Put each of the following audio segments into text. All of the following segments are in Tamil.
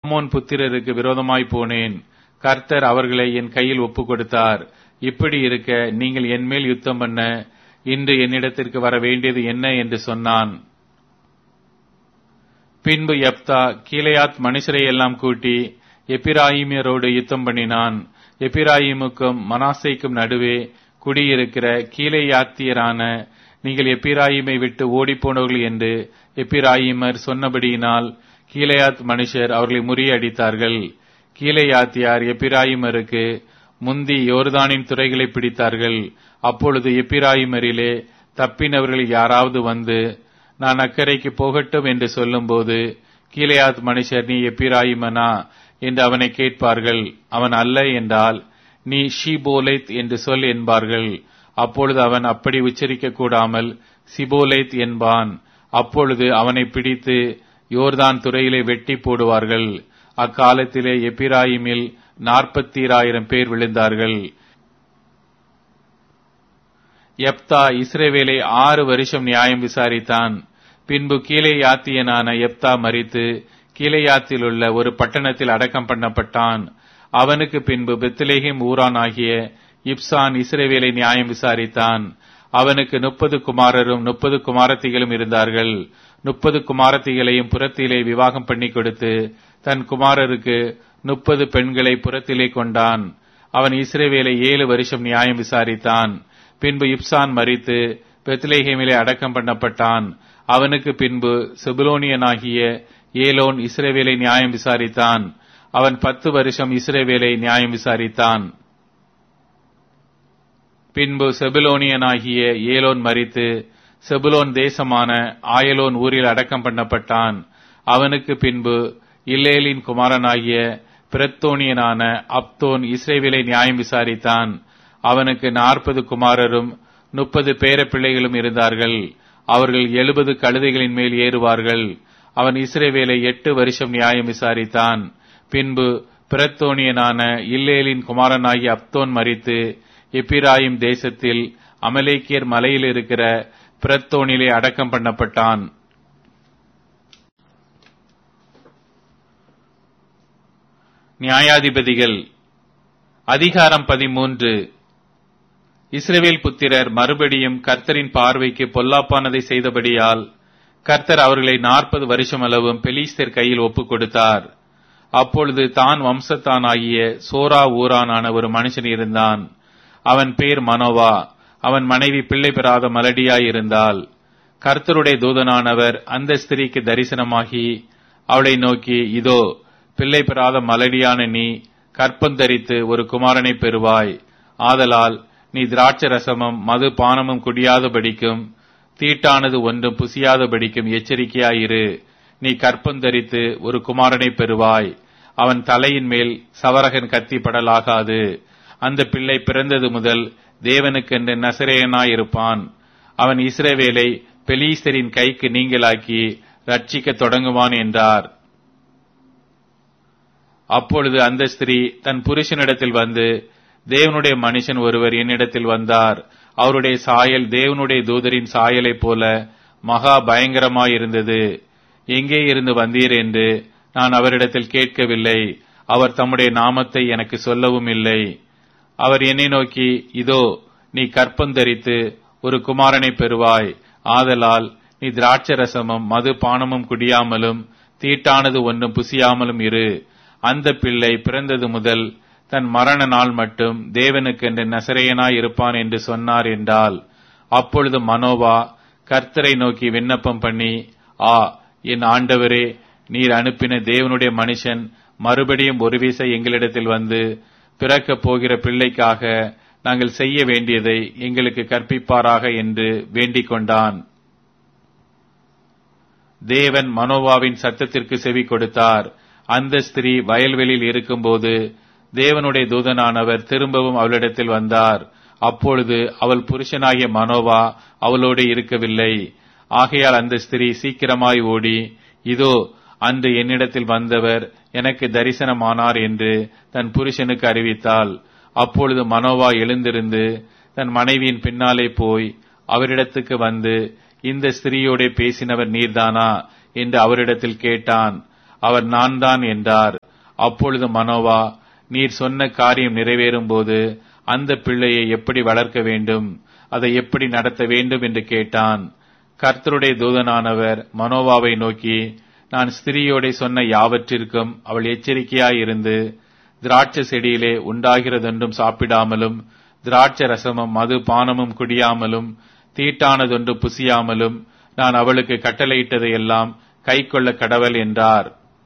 அம்மோன் புத்திரருக்கு விரோதமாய் போனேன். கர்த்தர் அவர்களை என் கையில் ஒப்புக் கொடுத்தார். இப்படி இருக்க நீங்கள் என்மேல் யுத்தம் பண்ண இன்று என்னிடத்திற்கு வர வேண்டியது என்ன என்று சொன்னான். பின்பு யெப்தா கீலேயாத் மனுஷரை எல்லாம் கூட்டி எப்பிராயீமரோடு யுத்தம் பண்ணினான். எப்பிராயீமுக்கும் மனாசேக்கும் நடுவே குடியிருக்கிற கீலேயாத்தியரான நீங்கள் எப்பிராயீமை விட்டு ஓடிப்போனவர்கள் என்று எப்பிராயீமர் சொன்னபடியினால் கீலேயாத் மனுஷர் அவர்களை முறியடித்தார்கள். கீலேயாத்தியார் எப்பிராயீமருக்கு முந்தி யோர்தானின் துறைகளை பிடித்தார்கள். அப்பொழுது எப்பிராயீமரிலே தப்பினவர்கள் யாராவது வந்து நான் அக்கறைக்கு போகட்டும் என்று சொல்லும்போது கீலேயாத் மனுஷர் நீ எப்பிராயீமனா என்று அவனை கேட்பார்கள். அவன் அல்ல என்றால் நீ ஷிபோலேத் என்று சொல் என்பார்கள். அப்பொழுது அவன் அப்படி உச்சரிக்க கூடாமல் சிபோலேத் என்பான். அப்பொழுது அவனை பிடித்து யோர்தான் துறையிலே வெட்டி போடுவார்கள். அக்காலத்திலே எப்பிராயிமில் 40,000 பேர் விழுந்தார்கள். யெப்தா இஸ்ரவேலை 6 வருஷம் நியாயம் விசாரித்தான். பின்பு கீலேயாத்தியனான யெப்தா மரித்து கீலேயாத்தில் உள்ள ஒரு பட்டணத்தில் அடக்கம் பண்ணப்பட்டான். அவனுக்கு பின்பு பெத்லெகேம் ஊரான் ஆகிய இப்சான் இஸ்ரவேலை நியாயம் விசாரித்தான். அவனுக்கு 30 குமாரரும் 30 குமாரத்திகளும் இருந்தார்கள். 30 குமாரத்திகளையும் புறத்திலே விவாகம் பண்ணி கொடுத்து தன் குமாரருக்கு 30 பெண்களை புறத்திலே கொண்டான். அவன் இஸ்ரவேலை 7 வருஷம் நியாயம் விசாரித்தான். பின்பு இப்சான் மரித்து பெத்லெகேமிலே அடக்கம் பண்ணப்பட்டான். அவனுக்கு பின்பு செபுலோனியனாகிய ஏலோன் இஸ்ரவேலை நியாயம் விசாரித்தான். அவன் 10 வருஷம் இஸ்ரவேலை நியாயம் விசாரித்தான். பின்பு செபுலோனியனாகிய ஏலோன் மரித்து செபுலோன் தேசமான ஆயலோன் ஊரில் அடக்கம் பண்ணப்பட்டான். அவனுக்கு பின்பு இல்லேலின் குமாரனாகிய பிரத்தோனியனான அப்தோன் இஸ்ரவேலை நியாயம் விசாரித்தான். அவனுக்கு 40 குமாரரும் 30 பேர பிள்ளைகளும் இருந்தார்கள். அவர்கள் 70 கழுதைகளின் மேல் ஏறுவார்கள். அவன் இஸ்ரவேலை 8 வருஷம் நியாயம் விசாரித்தான். பின்பு பிரத்தோனியனான இல்லேலின் குமாரனாகிய அப்தோன் மரித்து எப்பிராயிம் தேசத்தில் அமலேக்கியர் மலையில் இருக்கிற பிரத்தோனிலே அடக்கம் பண்ணப்பட்டான். நியாயாதிபதிகள் அதிகாரம் 13. இஸ்ரவேல் புத்திரர் மறுபடியும் கர்த்தரின் பார்வைக்கு பொல்லாப்பானதை செய்தபடியால் கர்த்தர் அவர்களை 40 வருஷம் அளவும் பெலிஸ்தர் கையில் ஒப்புக் கொடுத்தார். அப்பொழுது தான் வம்சத்தானாகிய சோரா ஊரானான ஒரு மனுஷன் இருந்தான். அவன் பேர் மனோவா. அவன் மனைவி பிள்ளை பெறாத மலடியாயிருந்தாள். கர்த்தருடைய தூதனானவர் அந்த ஸ்திரீக்கு தரிசனமாகி அவளை நோக்கி, இதோ பிள்ளை பெறாத மலடியான நீ கற்பந்தரித்து ஒரு குமாரனை பெறுவாய். ஆதலால் நீ திராட்சை ரசமும் மது பானமும் குடியாதபடிக்கும் தீட்டானது ஒன்றும் புசியாதபடிக்கும் எச்சரிக்கையாயிரு. நீ கற்பந்தரித்து ஒரு குமாரனை பெறுவாய். அவன் தலையின் மேல் சவரகன் கத்தி படலாகாது. அந்த பிள்ளை பிறந்தது முதல் தேவனுக்கென்று நசரேயனாயிருப்பான். அவன் இஸ்ரவேலை பெலிஸ்தரின் கைக்கு நீங்களாக்கி ரட்சிக்க தொடங்குவான் என்றார். அப்பொழுது அந்த ஸ்திரீ தன் புருஷனிடத்தில் வந்து, தேவனுடைய மனுஷன் ஒருவர் என்னிடத்தில் வந்தார். அவருடைய சாயல் தேவனுடைய தூதரின் சாயலைப் போல மகா பயங்கரமாயிருந்தது. எங்கே இருந்து வந்தீர் என்று நான் அவரிடத்தில் கேட்கவில்லை. அவர் தம்முடைய நாமத்தை எனக்கு சொல்லவும் இல்லை. அவர் என்னை நோக்கி, இதோ நீ கற்பந்தரித்து ஒரு குமாரனை பெறுவாய். ஆதலால் நீ திராட்சை ரசமும் மது பானமும் குடியாமலும் தீட்டானது ஒன்றும் புசியாமலும் இரு. அந்த பிள்ளை பிறந்தது முதல் தன் மரண நாள் மட்டும் தேவனுக்கென்று நசரேயனாய் இருப்பான் என்று சொன்னார் என்றால். அப்பொழுது மனோவா கர்த்தரை நோக்கி விண்ணப்பம் பண்ணி, என் ஆண்டவரே, நீர் அனுப்பின தேவனுடைய மனுஷன் மறுபடியும் ஒரு வீசை எங்களிடத்தில் வந்து பிறக்கப் போகிற பிள்ளைக்காக நாங்கள் செய்ய வேண்டியதை எங்களுக்கு கற்பிப்பாராக என்று வேண்டிக் கொண்டான். தேவன் மனோவாவின் சத்தத்திற்கு செவி கொடுத்தார். அந்த ஸ்திரீ வயல்வெளியில் இருக்கும்போது தேவனுடைய தூதனானவர் திரும்பவும் அவளிடத்தில் வந்தார். அப்பொழுது அவள் புருஷனாகிய மனோவா அவளோடு இருக்கவில்லை. ஆகையால் அந்த ஸ்திரீ சீக்கிரமாய் ஓடி, இதோ அன்று என்னிடத்தில் வந்தவர் எனக்கு தரிசனமானார் என்று தன் புருஷனுக்கு அறிவித்தாள். அப்பொழுது மனோவா எழுந்திருந்து தன் மனைவியின் பின்னாலே போய் அவரிடத்துக்கு வந்து, இந்த ஸ்திரீயோட பேசினவர் நீர்தானா என்று அவரிடத்தில் கேட்டான். அவர் நான் தான் என்றார். அப்பொழுது மனோவா, நீர் சொன்ன காரியம் நிறைவேறும் போது அந்த பிள்ளையை எப்படி வளர்க்க வேண்டும், அதை எப்படி நடத்த வேண்டும் என்று கேட்டான். கர்த்தருடைய தூதனானவர் மனோவாவை நோக்கி, நான் ஸ்திரீயோடே சொன்ன யாவற்றிற்கும் அவள் எச்சரிக்கையாயிருந்து திராட்சை செடியிலே உண்டாகிறதொன்றும் சாப்பிடாமலும் திராட்சை ரசமும் மது பானமும் குடியாமலும் தீட்டானதொன்று புசியாமலும் நான் அவளுக்கு கட்டளையிட்டதையெல்லாம் கைக்கொள்ள கடவள் என்றார்.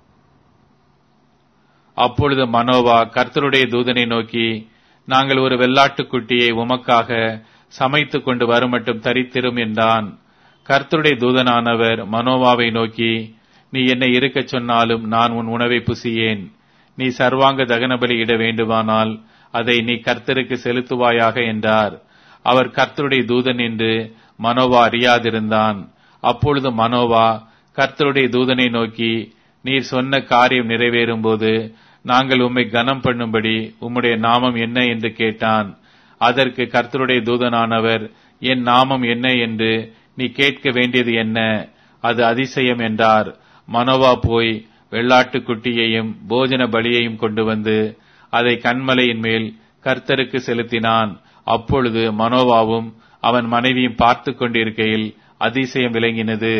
அப்பொழுது மனோவா கர்த்தருடைய தூதனை நோக்கி, நாங்கள் ஒரு வெள்ளாட்டுக்குட்டியை உமக்காக சமைத்துக் கொண்டு வருமட்டும் தரித்திரும் என்றான். கர்த்தருடைய தூதனானவர் மனோவாவை நோக்கி, நீ என்னை இருக்கச் சொன்னாலும் நான் உன் உணவை புசியேன். நீ சர்வாங்க தகனபலி இட வேண்டுமானால் அதை நீ கர்த்தருக்கு செலுத்துவாயாக என்றார். அவர் கர்த்தருடைய தூதன் என்று மனோவா அறியாதிருந்தான். அப்பொழுது மனோவா கர்த்தருடைய தூதனை நோக்கி, நீர் சொன்ன காரியம் நிறைவேறும் போது நாங்கள் உம்மை கனம் பண்ணும்படி உம்முடைய நாமம் என்ன என்று கேட்டான். அதற்கு கர்த்தருடைய தூதனானவர், என் நாமம் என்ன என்று நீ கேட்க வேண்டியது என்ன, அது அதிசயம் என்றார். மனோவா போய் வெள்ளாட்டுக்குட்டியையும் போஜன பலியையும் கொண்டு வந்து அதை கன்மலையின் மேல் கர்த்தருக்கு செலுத்தினான். அப்பொழுது மனோவாவும் அவன் மனைவியும் பார்த்து கொண்டிருக்கையில் அதிசயம் விளங்கினது.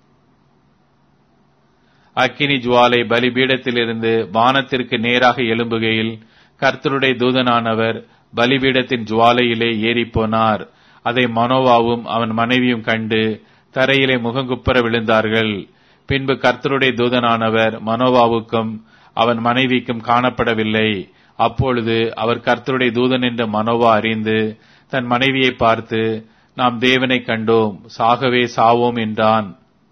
அக்கினி ஜுவாலை பலிபீடத்திலிருந்து வானத்திற்கு நேராக எழும்புகையில் கர்த்தருடைய தூதனானவர் பலிபீடத்தின் ஜுவாலையிலே ஏறிப்போனார். அதை மனோவாவும் அவன் மனைவியும் கண்டு தரையிலே முகங்குப்புற விழுந்தார்கள். பின்பு கர்த்தருடைய தூதனானவர் மனோவாவுக்கும் அவன் மனைவிக்கும் காணப்படவில்லை. அப்பொழுது அவர் கர்த்தருடைய தூதன் என்று மனோவா அறிந்து தன் மனைவியை பார்த்து, நாம் தேவனை கண்டோம், சாகவே சாவோம் என்றான்.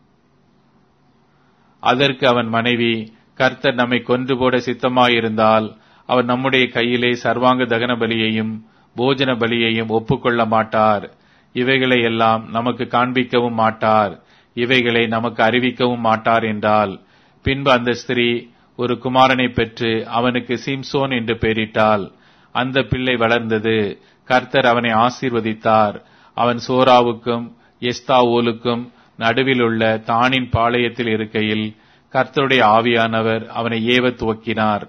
அதற்கு அவன் மனைவி, கர்த்தர் நம்மை கொன்று போட சித்தமாயிருந்தால் அவர் நம்முடைய கையிலே சர்வாங்க தகன பலியையும் போஜன பலியையும் ஒப்புக்கொள்ள மாட்டார். இவைகளை எல்லாம் நமக்கு காண்பிக்கவும் மாட்டார், இவைகளை நமக்கு அறிவிக்கவும் மாட்டார் என்றால். பின்பு அந்த ஸ்திரீ ஒரு குமாரனை பெற்று அவனுக்கு சிம்சோன் என்று பெயரிட்டாள். அந்த பிள்ளை வளர்ந்தது. கர்த்தர் அவனை ஆசீர்வதித்தார். அவன் சோராவுக்கும் எஸ்தாவோலுக்கும் நடுவில் உள்ள தானின் பாளையத்தில் இருக்கையில் கர்த்தருடைய ஆவியானவர் அவனை ஏவ துவக்கினார்.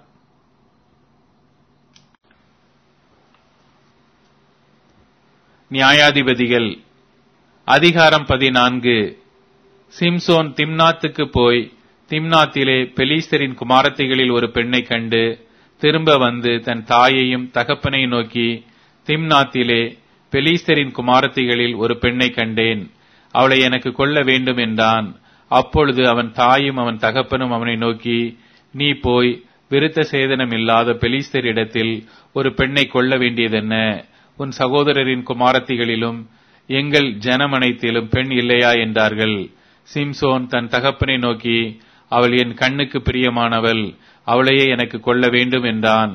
நியாயாதிபதிகள் அதிகாரம் 14. சிம்சோன் திம்னாத்துக்கு போய் திம்னாத்திலே பெலிஸ்தரின் குமாரத்திகளில் ஒரு பெண்ணை கண்டு திரும்ப வந்து தன் தாயையும் தகப்பனையும் நோக்கி, திம்னாத்திலே பெலிஸ்தரின் குமாரத்திகளில் ஒரு பெண்ணை கண்டேன், அவளை எனக்கு கொள்ள வேண்டும் என்றான். அப்பொழுது அவன் தாயும் அவன் தகப்பனும் அவனை நோக்கி, நீ போய் விருத்த சேதனம் இல்லாத பெலிஸ்தரிடத்தில் ஒரு பெண்ணை கொள்ள வேண்டியதென்ன? உன் சகோதரரின் குமாரத்திகளிலும் எங்கள் ஜனமனைத்திலும் பெண் இல்லையா என்றார்கள். சிம்சோன் தன் தகப்பனை நோக்கி, அவள் என் கண்ணுக்கு பிரியமானவள், அவளையே எனக்கு கொள்ள வேண்டும் என்றான்.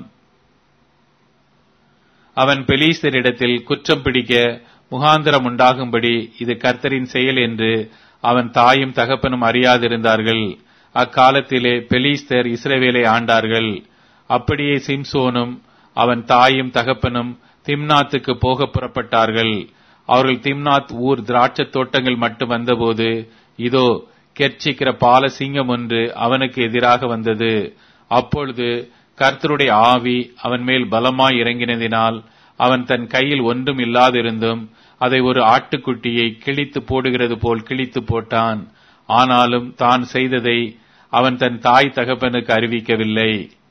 அவன் பெலிஸ்தரிடத்தில் குற்றம் பிடிக்க முகாந்திரம் உண்டாகும்படி இது கர்த்தரின் செயல் என்று அவன் தாயும் தகப்பனும் அறியாதிருந்தார்கள். அக்காலத்திலே பெலிஸ்தர் இஸ்ரவேலை ஆண்டார்கள். அப்படியே சிம்சோனும் அவன் தாயும் தகப்பனும் திம்னாத்துக்கு போக புறப்பட்டார்கள். அவர்கள் திம்னாத் ஊர் திராட்சை தோட்டங்கள் மட்டும் வந்தபோது இதோ கெர்ச்சிக்கிற பால சிங்கம் ஒன்று அவனுக்கு எதிராக வந்தது. அப்பொழுது கர்த்தருடைய ஆவி அவன் மேல் பலமாய் இறங்கினதினால் அவன் தன் கையில் ஒன்றும் இல்லாதிருந்தும் அதை ஒரு ஆட்டுக்குட்டியை கிழித்து போடுகிறது போல் கிழித்து போட்டான். ஆனாலும் தான் செய்ததை அவன் தன் தாய் தகப்பனுக்கு அறிவிக்கவில்லை.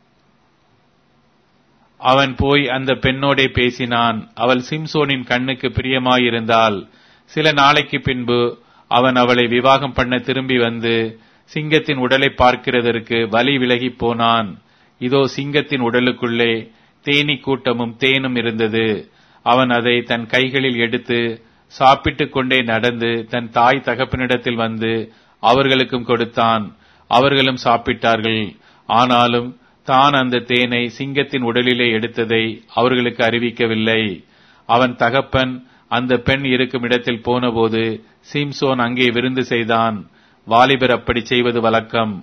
அவன் போய் அந்த பெண்ணோடே பேசினான். அவள் சிம்சோனின் கண்ணுக்கு பிரியமாயிருந்தாள். சில நாளைக்கு பின்பு அவன் அவளை விவாகம் பண்ண திரும்பி வந்து சிங்கத்தின் உடலை பார்க்கிறதற்கு வலி விலகி போனான். இதோ சிங்கத்தின் உடலுக்குள்ளே தேனீ கூட்டமும் தேனும் இருந்தது. அவன் அதை தன் கைகளில் எடுத்து சாப்பிட்டுக் கொண்டே நடந்து தன் தாய் தகப்பனிடத்தில் வந்து அவர்களுக்கும் கொடுத்தான். அவர்களும் சாப்பிட்டார்கள். ஆனாலும் தான் அந்த தேனை சிங்கத்தின் உடலிலே எடுத்ததை அவர்களுக்கு அறிவிக்கவில்லை. அவன் தகப்பன் அந்த பெண் இருக்கும் இடத்தில் போனபோது சிம்சோன் அங்கே விருந்து செய்தான். வாலிபர் அப்படி செய்வது வழக்கம்.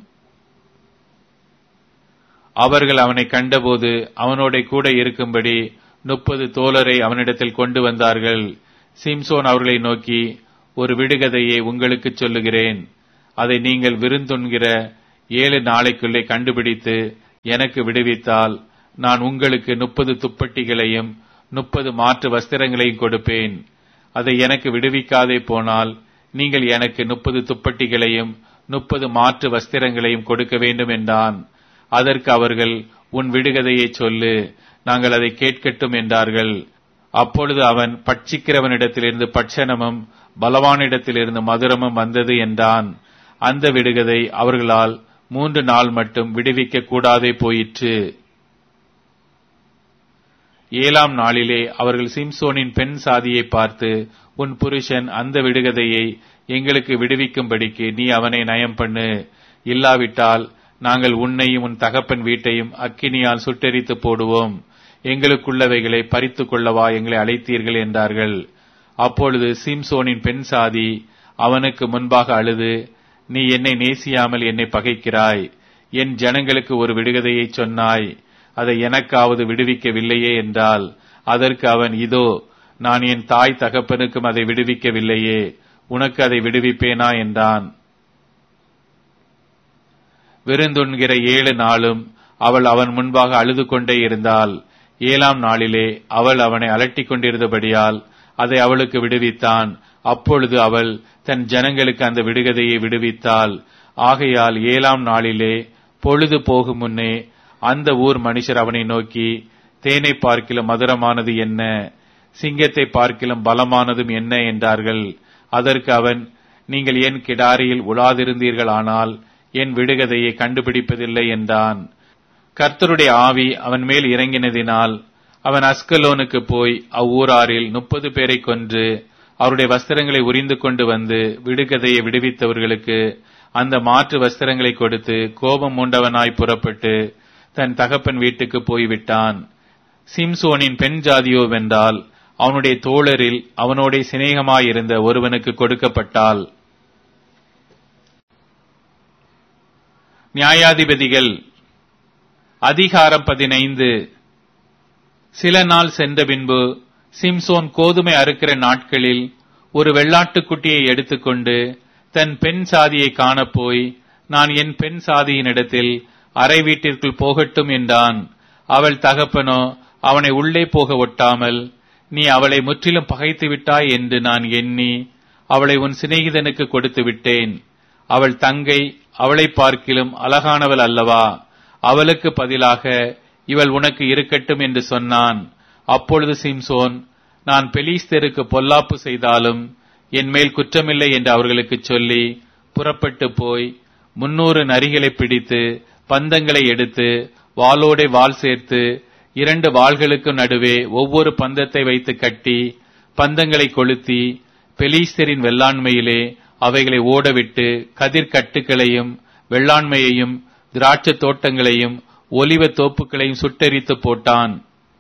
அவர்கள் அவனை கண்டபோது அவனோட கூட இருக்கும்படி 30 தோழரை அவனிடத்தில் கொண்டு வந்தார்கள். சிம்சோன் அவர்களை நோக்கி, ஒரு விடுகதையை உங்களுக்கு சொல்லுகிறேன், அதை நீங்கள் விருந்துண்கிற 7 நாளைக்குள்ளே கண்டுபிடித்து எனக்கு விடுவித்தால் நான் உங்களுக்கு 30 துப்பட்டிகளையும் 30 மாற்று வஸ்திரங்களையும் கொடுப்பேன். அதை எனக்கு விடுவிக்காதே போனால் நீங்கள் எனக்கு 30 துப்பட்டிகளையும் 30 மாற்று வஸ்திரங்களையும் கொடுக்க வேண்டும் என்றான். அதற்கு அவர்கள், உன் விடுகதையை சொல்லு, நாங்கள் அதை கேட்கட்டும் என்றார்கள். அப்பொழுது அவன், பட்சிக்கிறவனிடத்திலிருந்து பட்சணமும் பலவானிடத்திலிருந்து மதுரமும் வந்தது என்றான். அந்த விடுகதை அவர்களால் 3 நாள் மட்டும் விடுவிக்க கூடாதே போயிற்று. 7ஆம் நாளிலே அவர்கள் சிம்சோனின் பெண் சாதியை பார்த்து, உன் புருஷன் அந்த விடுகதையை எங்களுக்கு விடுவிக்கும்படிக்கு நீ அவனை நயம் பண்ணு, இல்லாவிட்டால் நாங்கள் உன்னையும் உன் தகப்பன் வீட்டையும் அக்கினியால் சுட்டெரித்து போடுவோம். எங்களுக்குள்ளவைகளை பறித்து கொள்ளவா எங்களை அழைத்தீர்கள் என்றார்கள். அப்பொழுது சிம்சோனின் பெண் சாதி அவனுக்கு முன்பாக அழுது, நீ என்னை நேசியாமல் என்னை பகைக்கிறாய். என் ஜனங்களுக்கு ஒரு விடுகதையை சொன்னாய், அதை எனக்காவது விடுவிக்கவில்லையே என்றால், அதற்கு அவன், இதோ நான் என் தாய் தகப்பனுக்கும் அதை விடுவிக்கவில்லையே, உனக்கு அதை விடுவிப்பேனா என்றான். விருந்துண்கிற 7 நாளும் அவள் அவன் முன்பாக அழுது கொண்டே இருந்தாள். 7ஆம் நாளிலே அவள் அவனை அலட்டிக் கொண்டிருந்தபடியால் அதை அவளுக்கு விடுவித்தான். அப்பொழுது அவள் தன் ஜனங்களுக்கு அந்த விடுகதையை விடுவித்தாள். ஆகையால் 7ஆம் நாளிலே பொழுது போகும் முன்னே அந்த ஊர் மனுஷர் அவனை நோக்கி, தேனை பார்க்கிலும் மதுரமானது என்ன, சிங்கத்தை பார்க்கிலும் பலமானதும் என்ன என்றார்கள். அதற்கு அவன், நீங்கள் என் கிடாரியில் உலாதிருந்தீர்கள், ஆனால் என் விடுகதையை கண்டுபிடிப்பதில்லை என்றான். கர்த்தருடைய ஆவி அவன் மேல் இறங்கினதினால் அவன் அஸ்கலோனுக்கு போய் அவ்வூராரில் 30 பேரை கொன்று அவருடைய வஸ்திரங்களை உரிந்து கொண்டு வந்து விடுகதையை விடுவித்தவர்களுக்கு அந்த மாற்று வஸ்திரங்களை கொடுத்து கோபம் மூண்டவனாய் புறப்பட்டு தன் தகப்பன் வீட்டுக்கு போய்விட்டான். சிம்சோனின் பெண் ஜாதியோ வென்றால் அவனுடைய தோழரில் அவனோட சிநேகமாயிருந்த ஒருவனுக்கு கொடுக்கப்பட்டாள். நியாயாதிபதிகள் அதிகாரம் 15. சில நாள் சென்ற பின்பு சிம்சோன் கோதுமை அறுக்கிற நாட்களில் ஒரு வெள்ளாட்டுக்குட்டியை எடுத்துக்கொண்டு தன் பெண் சாதியை காணப்போய், நான் என் பெண் சாதியினிடத்தில் அறை வீட்டிற்குள் போகட்டும் என்றான். அவள் தகப்பனோ அவனை உள்ளே போக ஒட்டாமல், நீ அவளை முற்றிலும் பகைத்து விட்டாய் என்று நான் எண்ணி அவளை உன் சிநேகிதனுக்கு கொடுத்து விட்டேன். அவள் தங்கை அவளை பார்க்கிலும் அழகானவள் அல்லவா, அவளுக்கு பதிலாக இவள் உனக்கு இருக்கட்டும் என்று சொன்னான். அப்பொழுது சிம்சோன், நான் பெலிஸ்தருக்கு பொல்லாப்பு செய்தாலும் என் மேல் குற்றமில்லை என்று அவர்களுக்கு சொல்லி புறப்பட்டு போய் 300 நரிகளை பிடித்து பந்தங்களை எடுத்து வாளோடே வாள் சேர்த்து 2 வாள்களுக்கு நடுவே ஒவ்வொரு பந்தத்தை வைத்து கட்டி பந்தங்களை கொளுத்தி பெலிஸ்தரின் வெள்ளாண்மையிலே அவைகளை ஓடவிட்டு கதிர்கட்டுகளையும் வெள்ளாண்மையையும் திராட்சை தோட்டங்களையும் ஒலிவ தோப்புகளையும் சுட்டெரித்து போட்டான்.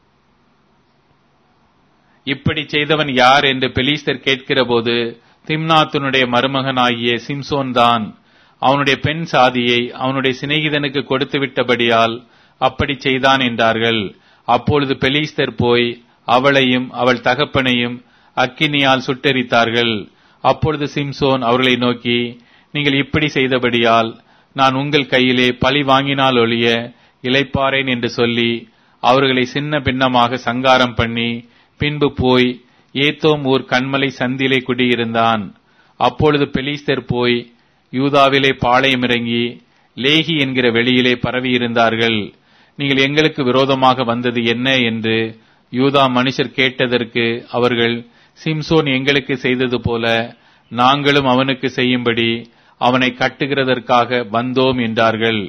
இப்படி செய்தவன் யார் என்று பெலிஸ்தர் கேட்கிறபோது, திம்னாத்துனுடைய மருமகனாகிய சிம்சோன் தான். அவனுடைய பெண் சாதியை அவனுடைய சிநேகிதனுக்கு கொடுத்து விட்டபடியால் அப்படி செய்தான் என்றார்கள். அப்பொழுது பெலிஸ்தர் போய் அவளையும் அவள் தகப்பனையும் அக்கினியால் சுட்டெரித்தார்கள். அப்பொழுது சிம்சோன் அவர்களை நோக்கி, நீங்கள் இப்படி செய்தபடியால் நான் உங்கள் கையிலே பழி வாங்கினால் ஒழிய இளைப்பாறேன் என்று சொல்லி அவர்களை சின்ன பின்னமாக சங்காரம் பண்ணி பின்பு போய் ஏத்தோம் ஊர் கண்மலை சந்திலே குடியிருந்தான். அப்பொழுது பெலிஸ்தர் போய் யூதாவிலே பாளையமிறங்கி லேகி என்கிற வெளியிலே பரவியிருந்தார்கள். நீங்கள் எங்களுக்கு விரோதமாக வந்தது என்ன என்று யூதா மனுஷர் கேட்டதற்கு அவர்கள், சிம்சோன் எங்களுக்கு செய்தது போல நாங்களும் அவனுக்கு செய்யும்படி அவனை கட்டுகிறதற்காக வந்தோம் என்றார்கள்.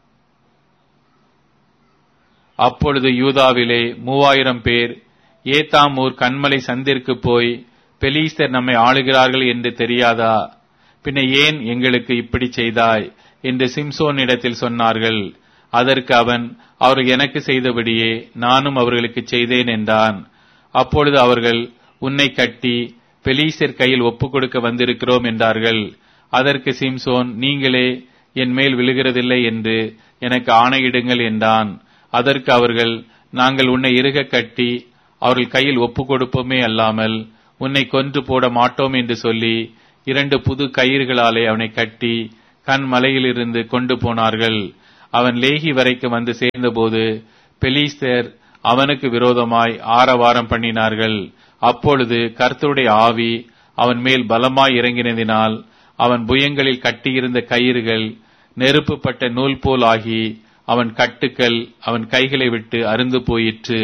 அப்பொழுது யூதாவிலே 3000 பேர் ஏத்தாம் ஊர் கண்மலை சந்திற்கு போய், பெலிஸ்தர் நம்மை ஆளுகிறார்கள் என்று தெரியாதா, பின்ன ஏன் எங்களுக்கு இப்படி செய்தாய் என்று சிம்சோனிடத்தில் சொன்னார்கள். அதற்கு அவன், அவர்கள் எனக்கு செய்தபடியே நானும் அவர்களுக்கு செய்தேன் என்றான். அப்பொழுது அவர்கள், உன்னை கட்டி பெலிஸ்தர் கையில் ஒப்புக் கொடுக்க வந்திருக்கிறோம் என்றார்கள். அதற்கு சிம்சோன், நீங்களே என் மேல் விழுகிறதில்லை என்று எனக்கு ஆணையிடுங்கள் என்றான். அதற்கு அவர்கள், நாங்கள் உன்னை இறுக கட்டி அவர்கள் கையில் ஒப்புக் கொடுப்போமே அல்லாமல் உன்னை கொன்று போட மாட்டோம் என்று சொல்லி 2 புது கயிறுகளாலே அவனை கட்டி கன்மலையிலிருந்து கொண்டு போனார்கள். அவன் லேகி வரைக்கும் வந்து சேர்ந்தபோது பெலிஸ்தர் அவனுக்கு விரோதமாய் ஆரவாரம் பண்ணினார்கள். அப்பொழுது கர்த்தருடைய ஆவி அவன் மேல் பலமாய் இறங்கினதினால் அவன் புயங்களில் கட்டியிருந்த கயிறுகள் நெருப்புப்பட்ட நூல் போல் ஆகி அவன் கட்டுக்கள் அவன் கைகளை விட்டு அருந்து போயிற்று.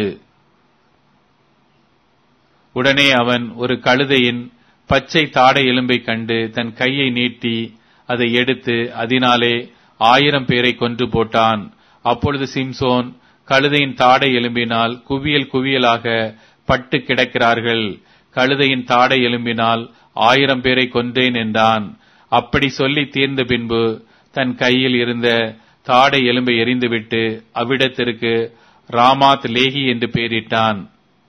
உடனே அவன் ஒரு கழுதையின் பச்சை தாடை எலும்பை கண்டு தன் கையை நீட்டி அதை எடுத்து அதனாலே 1000 பேரை கொன்று போட்டான். அப்பொழுது சிம்சோன் கழுதையின் தாடை எலும்பினால் குவியல் குவியலாக பட்டு கிடக்கிறார்கள், கழுதையின் தாடை எலும்பினால் 1000 பேரை கொன்றேன் என்றான். அப்படி சொல்லி தீர்ந்த பின்பு தன் கையில் இருந்த தாடை எலும்பை எறிந்துவிட்டு அவ்விடத்திற்கு ராமாத் லேகி என்று பெயரிட்டான்.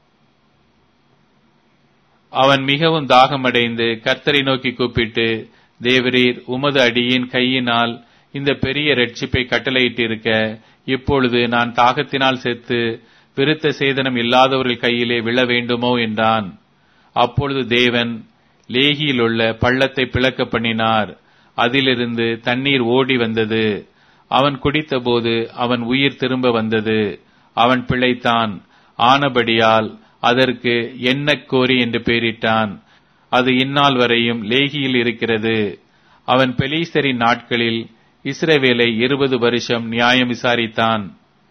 அவன் மிகவும் தாகமடைந்து கர்த்தரை நோக்கி கூப்பிட்டு, தேவரீர் உமது அடியின் கையினால் இந்த பெரிய இரட்சிப்பை கட்டளையிட்டிருக்க, இப்பொழுது நான் தாகத்தினால் செத்து விருத்த சேதனம் இல்லாதவர்கள் கையிலே விழ வேண்டுமோ என்றான். அப்பொழுது தேவன் லேகியில் உள்ள பள்ளத்தை பிளக்க பண்ணினார். அதிலிருந்து தண்ணீர் ஓடி வந்தது. அவன் குடித்தபோது அவன் உயிர் திரும்ப வந்தது. அவன் பிழைத்தான். ஆனபடியால் அதற்கு எண்ணக்கோரி என்று பெயரிட்டான். அது இந்நாள் வரையும் லேகியில் இருக்கிறது. அவன் பெலிஸ்தரின் நாட்களில் இஸ்ரவேலை 20 வருஷம் நியாயம் விசாரித்தான்.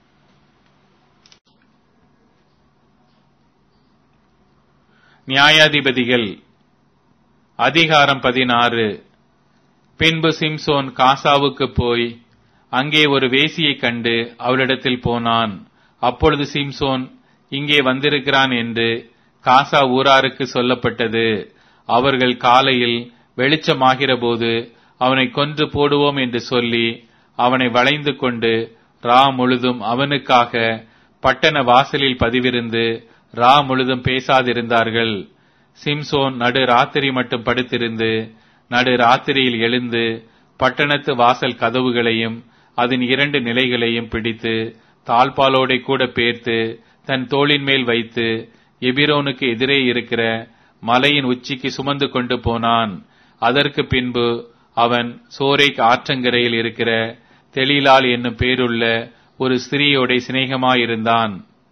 நியாயாதிபதிகள் அதிகாரம் 16. பின்பு சிம்சோன் காசாவுக்கு போய் அங்கே ஒரு வேசியைக் கண்டு அவளிடத்தில் போனான். அப்பொழுது சிம்சோன் இங்கே வந்திருக்கிறான் என்று காசா ஊராருக்கு சொல்லப்பட்டது. அவர்கள் காலையில் வெளிச்சமாகிற போது அவனை கொன்று போடுவோம் என்று சொல்லி அவனை வளைந்து கொண்டு ரா முழுதும் அவனுக்காக பட்டண வாசலில் பதிவிருந்து ரா முழுதும் பேசாதிருந்தார்கள். சிம்சோன் நடு ராத்திரி மட்டும் படுத்திருந்து நடு ராத்திரியில் எழுந்து பட்டணத்து வாசல் கதவுகளையும் அதன் 2 நிலைகளையும் பிடித்து தாழ்பாலோடை கூட பேர்த்து தன் தோளின் மேல் வைத்து எபிரோனுக்கு எதிரே இருக்கிற மலையின் உச்சிக்கு சுமந்து கொண்டு போனான். அதற்கு பின்பு அவன் சோரேக் ஆற்றங்கரையில் இருக்கிற தெலீலாள் என்னும் பேருள்ள ஒரு ஸ்திரீயோட சிநேகமாயிருந்தான்.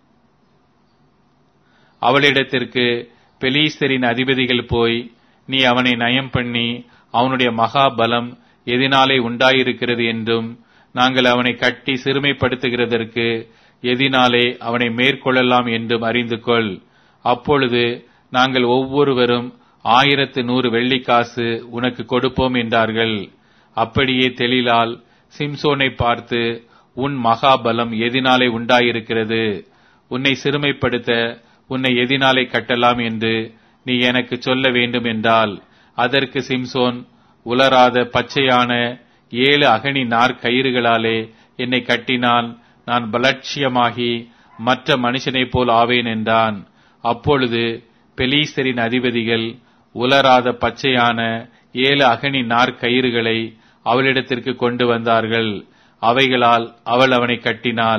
அவளிடத்திற்கு பெலிஸ்தரின் அதிபதிகள் போய், நீ அவனை நயம் பண்ணி அவனுடைய மகாபலம் எதினாலே உண்டாயிருக்கிறது என்றும் நாங்கள் அவனை கட்டி சிறுமைப்படுத்துகிறதற்கு எதினாலே அவனை மேற்கொள்ளலாம் என்றும் அறிந்து கொள். அப்பொழுது நாங்கள் ஒவ்வொருவரும் 1100 வெள்ளிக்காசு உனக்கு கொடுப்போம் என்றார்கள். அப்படியே தெலீலாள் சிம்சோனை பார்த்து, உன் மகாபலம் எதினாலே உண்டாயிருக்கிறது, உன்னை சிறுமைப்படுத்த உன்னை எதினாலே கட்டலாம் என்று நீ எனக்கு சொல்ல வேண்டும் என்றால், அதற்கு சிம்சோன், உலராத பச்சையான 7 அகனி நார் கயிறுகளாலே என்னை கட்டினால் நான் பலட்சியமாகி மற்ற மனுஷனைப் போல் ஆவேன் என்றான். அப்பொழுது பெலிஸ்தரின் அதிபதிகள் உலராத பச்சையான 7 அகனி நார் கயிறுகளை அவளிடத்திற்கு கொண்டு வந்தார்கள். அவைகளால் அவள் அவனை கட்டினாள்.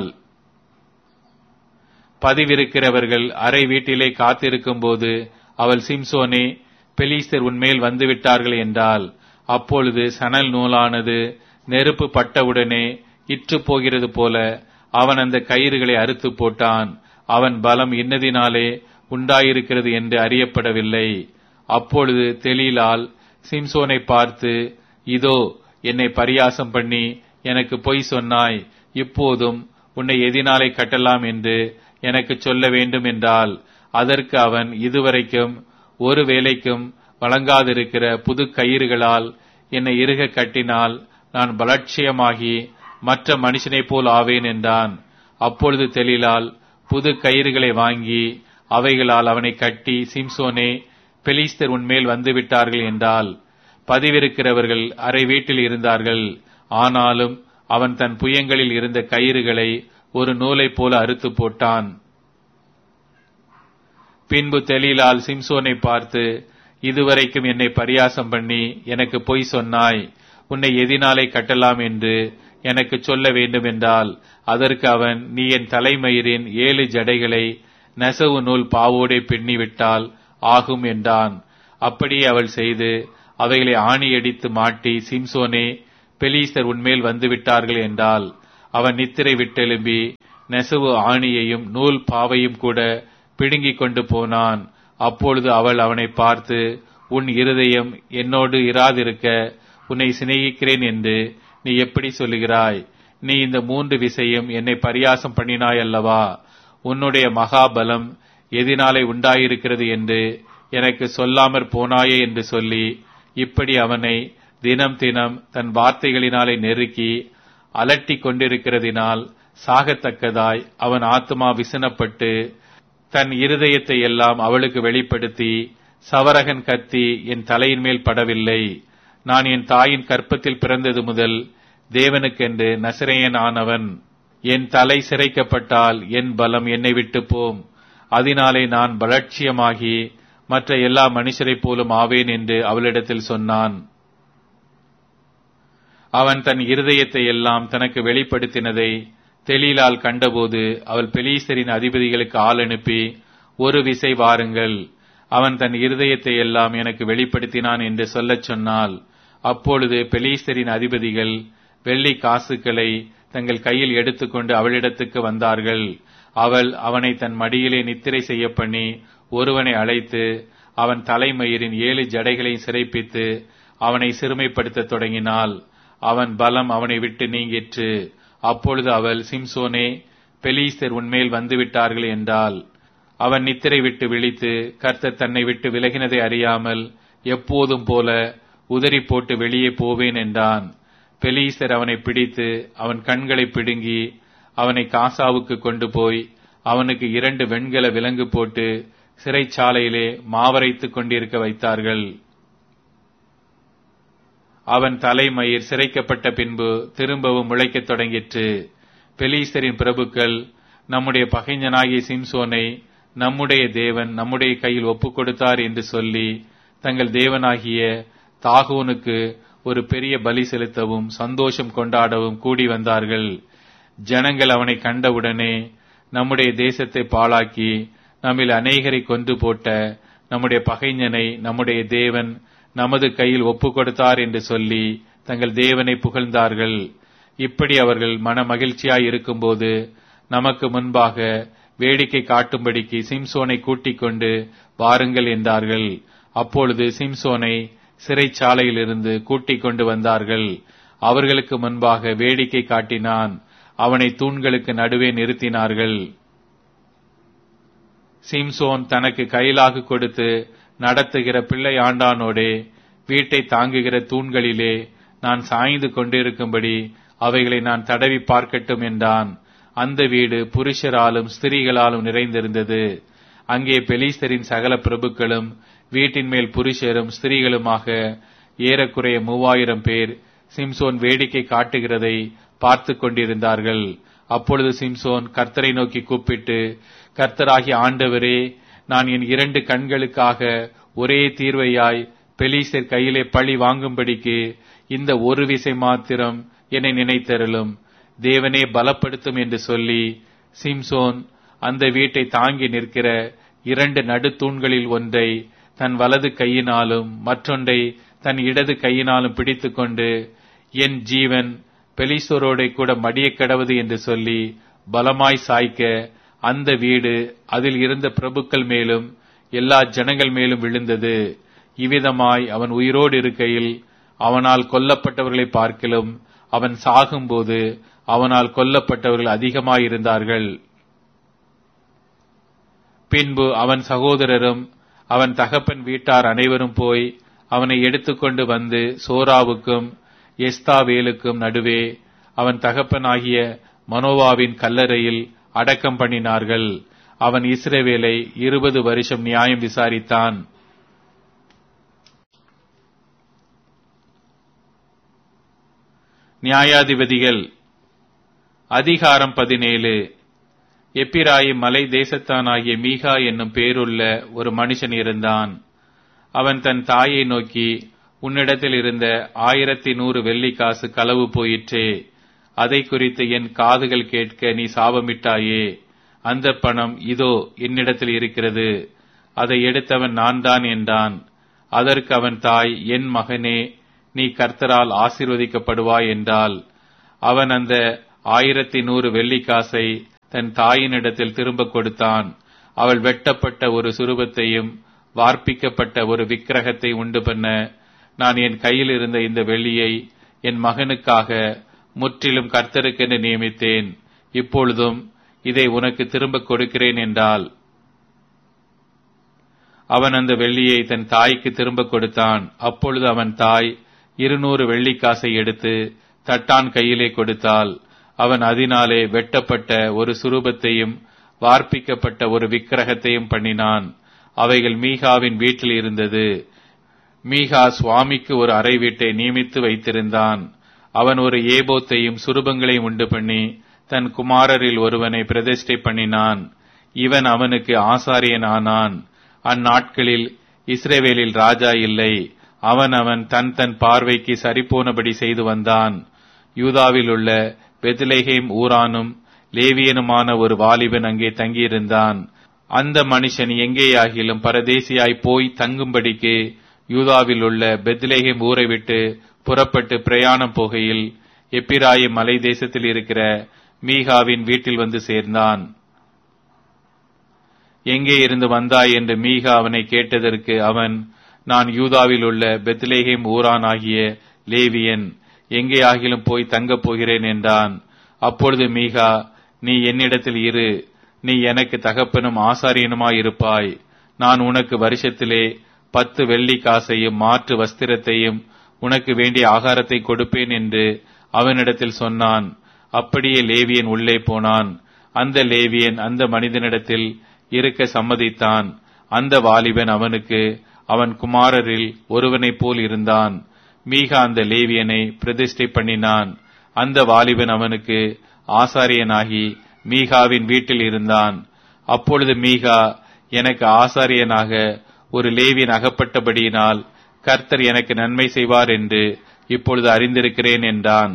பதிவிருக்கிறவர்கள் அறை வீட்டிலே காத்திருக்கும் போது அவள், சிம்சோனே, பெலிஸ்தர் உன்மேல் வந்துவிட்டார்கள் என்றாள். அப்பொழுது சணல் நூலானது நெருப்பு பட்டவுடனே இற்று போகிறது போல அவன் அந்த கயிறுகளை அறுத்து போட்டான். அவன் பலம் இன்னதினாலே உண்டாயிருக்கிறது என்று அறியப்படவில்லை. அப்பொழுது தெலீலாள் சிம்சோனை பார்த்து, இதோ என்னை பரியாசம் பண்ணி எனக்கு பொய் சொன்னாய், இப்போதும் உன்னை எதினாலே கட்டலாம் என்று எனக்கு சொல்ல வேண்டும் என்றால், அதற்கு அவன், இதுவரைக்கும் ஒரு வேலைக்கும் வழங்காதிருக்கிற புது கயிறுகளால் என்னை இறுக கட்டினால் நான் பலட்சியமாகி மற்ற மனுஷனைப் போல் ஆவேன் என்றான். அப்பொழுது தெலீலாள் புது கயிறுகளை வாங்கி அவைகளால் அவனை கட்டி, சிம்சோனே, பெலிஸ்தர் உன்மேல் வந்துவிட்டார்கள் என்றால். பதிவிருக்கிறவர்கள் அறை வீட்டில் இருந்தார்கள். ஆனாலும் அவன் தன் புயங்களில் இருந்த கயிறுகளை ஒரு நூலைப் போல அறுத்து போட்டான். பின்பு தெலீலாள் சிம்சோனை பார்த்து, இதுவரைக்கும் என்னை பரியாசம் பண்ணி எனக்கு பொய் சொன்னாய், உன்னை எதினாலே கட்டலாம் என்று எனக்கு சொல்ல வேண்டும் என்றால், அதற்கு அவன், நீ என் தலைமயிரின் 7 ஜடைகளை நெசவு நூல் பாவோடே பின்னிவிட்டால் ஆகும் என்றான். அப்படியே அவள் செய்து அவைகளை ஆணியடித்து மாட்டி, சிம்சோனே, பெலீஸ்தர் உன்மேல் வந்துவிட்டார்கள் என்றால், அவன் நித்திரை விட்டெழும்பி நெசவு ஆணியையும் நூல் பாவையும் கூட பிடுங்கிக் கொண்டு போனான். அப்பொழுது அவள் அவனை பார்த்து, உன் இருதயம் என்னோடு இராதிருக்க உன்னை சிநேகிக்கிறேன் என்று நீ எப்படி சொல்லுகிறாய்? நீ இந்த 3 விசையும் என்னை பரியாசம் பண்ணினாய் அல்லவா? உன்னுடைய மகாபலம் எதினாலே உண்டாயிருக்கிறது என்று எனக்கு சொல்லாமற் போனாயே என்று சொல்லி, இப்படி அவனை தினம் தினம் தன் வார்த்தைகளினாலே நெருக்கி அலட்டி கொண்டிருக்கிறதினால் சாகத்தக்கதாய் அவன் ஆத்துமா விசனப்பட்டு தன் இருதயத்தை எல்லாம் அவளுக்கு வெளிப்படுத்தி, சவரகன் கத்தி என் தலையின் மேல் படவில்லை. நான் என் தாயின் கற்பத்தில் பிறந்தது முதல் தேவனுக்கென்று நசரேயன் ஆனவன். என் தலை சிரைக்கப்பட்டால் என் பலம் என்னை விட்டு போம். அதனாலே நான் பலட்சியமாகி மற்ற எல்லா மனுஷரைப் போலும் ஆவேன் என்று அவளிடத்தில் சொன்னான். அவன் தன் இருதயத்தை எல்லாம் தனக்கு வெளிப்படுத்தினதை தெலீலால் கண்டபோது அவள் பெலீஸ்தரின் அதிபதிகளுக்கு ஆள் அனுப்பி, ஒரு விசை வாருங்கள், அவன் தன் இருதயத்தை எல்லாம் எனக்கு வெளிப்படுத்தினான் என்று சொல்லச் சொன்னாள். அப்பொழுது பெலீஸ்தரின் அதிபதிகள் வெள்ளி காசுகளை தங்கள் கையில் எடுத்துக்கொண்டு அவளிடத்துக்கு வந்தார்கள். அவள் அவனை தன் மடியிலே நித்திரை செய்ய பண்ணி ஒருவனை அழைத்து அவன் தலைமயிரின் 7 ஜடைகளையும் சிறைப்பித்து அவனை சிறுமைப்படுத்த தொடங்கினாள். அவன் பலம் அவனை விட்டு நீங்கிற்று. அப்பொழுது அவள், சிம்சோனே, பெலீஸ்தர் உன்மேல் வந்துவிட்டார்கள் என்றாள். அவன் நித்திரை விட்டு விழித்து, கர்த்தர் தன்னை விட்டு விலகினதை அறியாமல் எப்போதும் போல உதறி போட்டு வெளியே போவேன் என்றான். பெலீஸ்தர் அவனை பிடித்து அவன் கண்களை பிடுங்கி அவனை காசாவுக்கு கொண்டு போய் அவனுக்கு 2 வெண்கல விலங்கு போட்டு சிறைச்சாலையிலே மாவரைத்துக் கொண்டிருக்க வைத்தார்கள். அவன் தலைமயிர் சிரைக்கப்பட்ட பின்பு திரும்பவும் முளைக்கத் தொடங்கிற்று. பெலீஸ்தரின் பிரபுக்கள், நம்முடைய பகைஞனாகிய சிம்சோனை நம்முடைய தேவன் நம்முடைய கையில் ஒப்புக் கொடுத்தார் என்று சொல்லி தங்கள் தேவனாகிய தாகோனுக்கு ஒரு பெரிய பலி செலுத்தவும் சந்தோஷம் கொண்டாடவும் கூடி வந்தார்கள். ஜனங்கள் அவனை கண்டவுடனே, நம்முடைய தேசத்தை பாழாக்கி நம்மில் அநேகரை கொன்று போட்ட நம்முடைய பகைஞனை நம்முடைய தேவன் நமது கையில் ஒப்புக் கொடுத்தார் என்று சொல்லி தங்கள் தேவனை புகழ்ந்தார்கள். இப்படி அவர்கள் மன மகிழ்ச்சியாய் இருக்கும்போது நமக்கு முன்பாக வேடிக்கை காட்டும்படிக்கு சிம்சோனை கூட்டிக் கொண்டு வாருங்கள் என்றார்கள். அப்பொழுது சிம்சோனை சிறைச்சாலையிலிருந்து கூட்டிக் கொண்டு வந்தார்கள். அவர்களுக்கு முன்பாக வேடிக்கை காட்டினான். அவனை தூண்களுக்கு நடுவே நிறுத்தினார்கள். சிம்சோன் தனக்கு கையிலாக கொடுத்து நடத்துகிற பிள்ளை ஆண்டானோடே, வீட்டை தாங்குகிற தூண்களிலே நான் சாய்ந்து கொண்டிருக்கும்படி அவைகளை நான் தடவி பார்க்கட்டும் என்றான். அந்த வீடு புருஷராலும் ஸ்திரீகளாலும் நிறைந்திருந்தது. அங்கே பெலீஸ்தரின் சகல பிரபுக்களும் வீட்டின் மேல் புருஷரும் ஸ்திரீகளுமாக ஏறக்குறைய 3000 பேர் சிம்சோன் வேடிக்கை காட்டுகிறதை பார்த்து கொண்டிருந்தார்கள். அப்பொழுது சிம்சோன் கர்த்தரை நோக்கி கூப்பிட்டு, கர்த்தராகிய ஆண்டவரே, நான் என் 2 கண்களுக்காக ஒரே தீர்வையாய் பெலீஸ்தர் கையிலே பழி வாங்கும்படிக்கு இந்த ஒரு விசை மாத்திரம் என்னை நினைத்தருளும். தேவனே பலப்படுத்தும் என்று சொல்லி சிம்சோன் அந்த வீட்டை தாங்கி நிற்கிற 2 நடுத்தூண்களில் ஒன்றை தன் வலது கையினாலும் மற்றொன்றை தன் இடது கையினாலும் பிடித்துக்கொண்டு, என் ஜீவன் பெலிஸ்தரோட கூட மடிய கடவது என்று சொல்லி பலமாய் சாய்க்க அந்த வீடு அதில் இருந்த பிரபுக்கள் மேலும் எல்லா ஜனங்கள் மேலும் விழுந்தது. இவ்விதமாய் அவன் உயிரோடு இருக்கையில் அவனால் கொல்லப்பட்டவர்களை பார்க்கிலும் அவன் சாகும்போது அவனால் கொல்லப்பட்டவர்கள் அதிகமாயிருந்தார்கள். பின்பு அவன் சகோதரரும் அவன் தகப்பன் வீட்டார் அனைவரும் போய் அவனை எடுத்துக்கொண்டு வந்து சோராவுக்கும் எஸ்தாவேலுக்கும் நடுவே அவன் தகப்பனாகிய மனோவாவின் கல்லறையில் அடக்கம் பண்ணினார்கள். அவன் இஸ்ரவேலை 20 வருஷம் நியாயம் விசாரித்தான். நியாயாதிபதிகள் அதிகாரம் 17. எப்பிராயிம் மலை தேசத்தானாகிய மீகா என்னும் பேருள்ள ஒரு மனுஷன் இருந்தான். அவன் தன் தாயை நோக்கி, உன்னிடத்தில் இருந்த 1100 வெள்ளிக்காசு களவு போயிற்றே, அதை குறித்து என் காதுகள் கேட்க நீ சாபமிட்டாயே. அந்த பணம் இதோ என்னிடத்தில் இருக்கிறது, அதை எடுத்தவன் நான் தான் என்றான். அதற்கு அவன் தாய், என் மகனே, நீ கர்த்தரால் ஆசீர்வதிக்கப்படுவாய் என்றால், அவன் அந்த 1100 வெள்ளிக்காசை தன் தாயினிடத்தில் திரும்ப கொடுத்தான். அவள் வெட்டப்பட்ட ஒரு சுரூபத்தையும் வார்ப்பிக்கப்பட்ட ஒரு விக்கிரகத்தை உண்டு பண்ண, நான் என் கையில் இருந்த இந்த வெள்ளியை என் மகனுக்காக முற்றிலும் கர்த்தருக்கென்று நியமித்தேன். இப்பொழுதும் இதை உனக்கு திரும்ப கொடுக்கிறேன் என்றாள். அவன் அந்த வெள்ளியை தன் தாய்க்கு திரும்ப கொடுத்தான். அப்பொழுது அவன் தாய் 200 வெள்ளிக்காசை எடுத்து தட்டான் கையிலே கொடுத்தாள். அவன் அதனாலே வெட்டப்பட்ட ஒரு சுரூபத்தையும் வார்ப்பிக்கப்பட்ட ஒரு விக்கிரகத்தையும் பண்ணினான். அவைகள் மீகாவின் வீட்டில் இருந்தது. மீகா சுவாமிக்கு ஒரு அறை வீட்டை நியமித்து வைத்திருந்தான். அவன் ஒரு ஏபோத்தையும் சுரூபங்களையும் உண்டு பண்ணி தன் குமாரரில் ஒருவனை பிரதிஷ்டை பண்ணினான். இவன் அவனுக்கு ஆசாரியன் ஆனான். அந்நாட்களில் இஸ்ரவேலில் ராஜா இல்லை. அவன் தன் தன் பார்வைக்கு சரிபோனபடி செய்து வந்தான். யூதாவில் உள்ள பெத்லெகேம் ஊரானும் லேவியனுமான ஒரு வாலிபன் அங்கே தங்கியிருந்தான். அந்த மனுஷன் எங்கேயாகிலும் பரதேசியாய் போய் தங்கும்படிக்கு யூதாவில் உள்ள பெத்லெகேம் ஊரை விட்டு புறப்பட்டு பிரயாணம் போகையில் எப்பிராயிம் மலை தேசத்தில் இருக்கிற மீகாவின் வீட்டில் வந்து சேர்ந்தான். எங்கே இருந்து வந்தாய் என்று மீகா அவனை கேட்டதற்கு அவன், நான் யூதாவில் உள்ள பெத்லெகேம் ஊரான் ஆகிய லேவியன், எங்கே ஆகிலும் போய் தங்கப் போகிறேன் என்றான். அப்பொழுது மீகா, நீ என்னிடத்தில் இரு, நீ எனக்கு தகப்பனும் ஆசாரியனுமாயிருப்பாய். நான் உனக்கு வருஷத்திலே 10 வெள்ளிக்காசையும் மாற்று வஸ்திரத்தையும் உனக்கு வேண்டிய ஆகாரத்தை கொடுப்பேன் என்று அவனிடத்தில் சொன்னான். அப்படியே லேவியன் உள்ளே போனான். அந்த லேவியன் அந்த மனிதனிடத்தில் இருக்க சம்மதித்தான். அந்த வாலிபன் அவனுக்கு அவன் குமாரரில் ஒருவனைப் போல் இருந்தான். மீகா அந்த லேவியனை பிரதிஷ்டை பண்ணினான். அந்த வாலிபன் அவனுக்கு ஆசாரியனாகி மீகாவின் வீட்டில் இருந்தான். அப்பொழுது மீகா, எனக்கு ஆசாரியனாக ஒரு லேவியன் அகப்பட்டபடியினால் கர்த்தர் எனக்கு நன்மை செய்வார் என்று இப்பொழுது அறிந்திருக்கிறேன் என்றான்.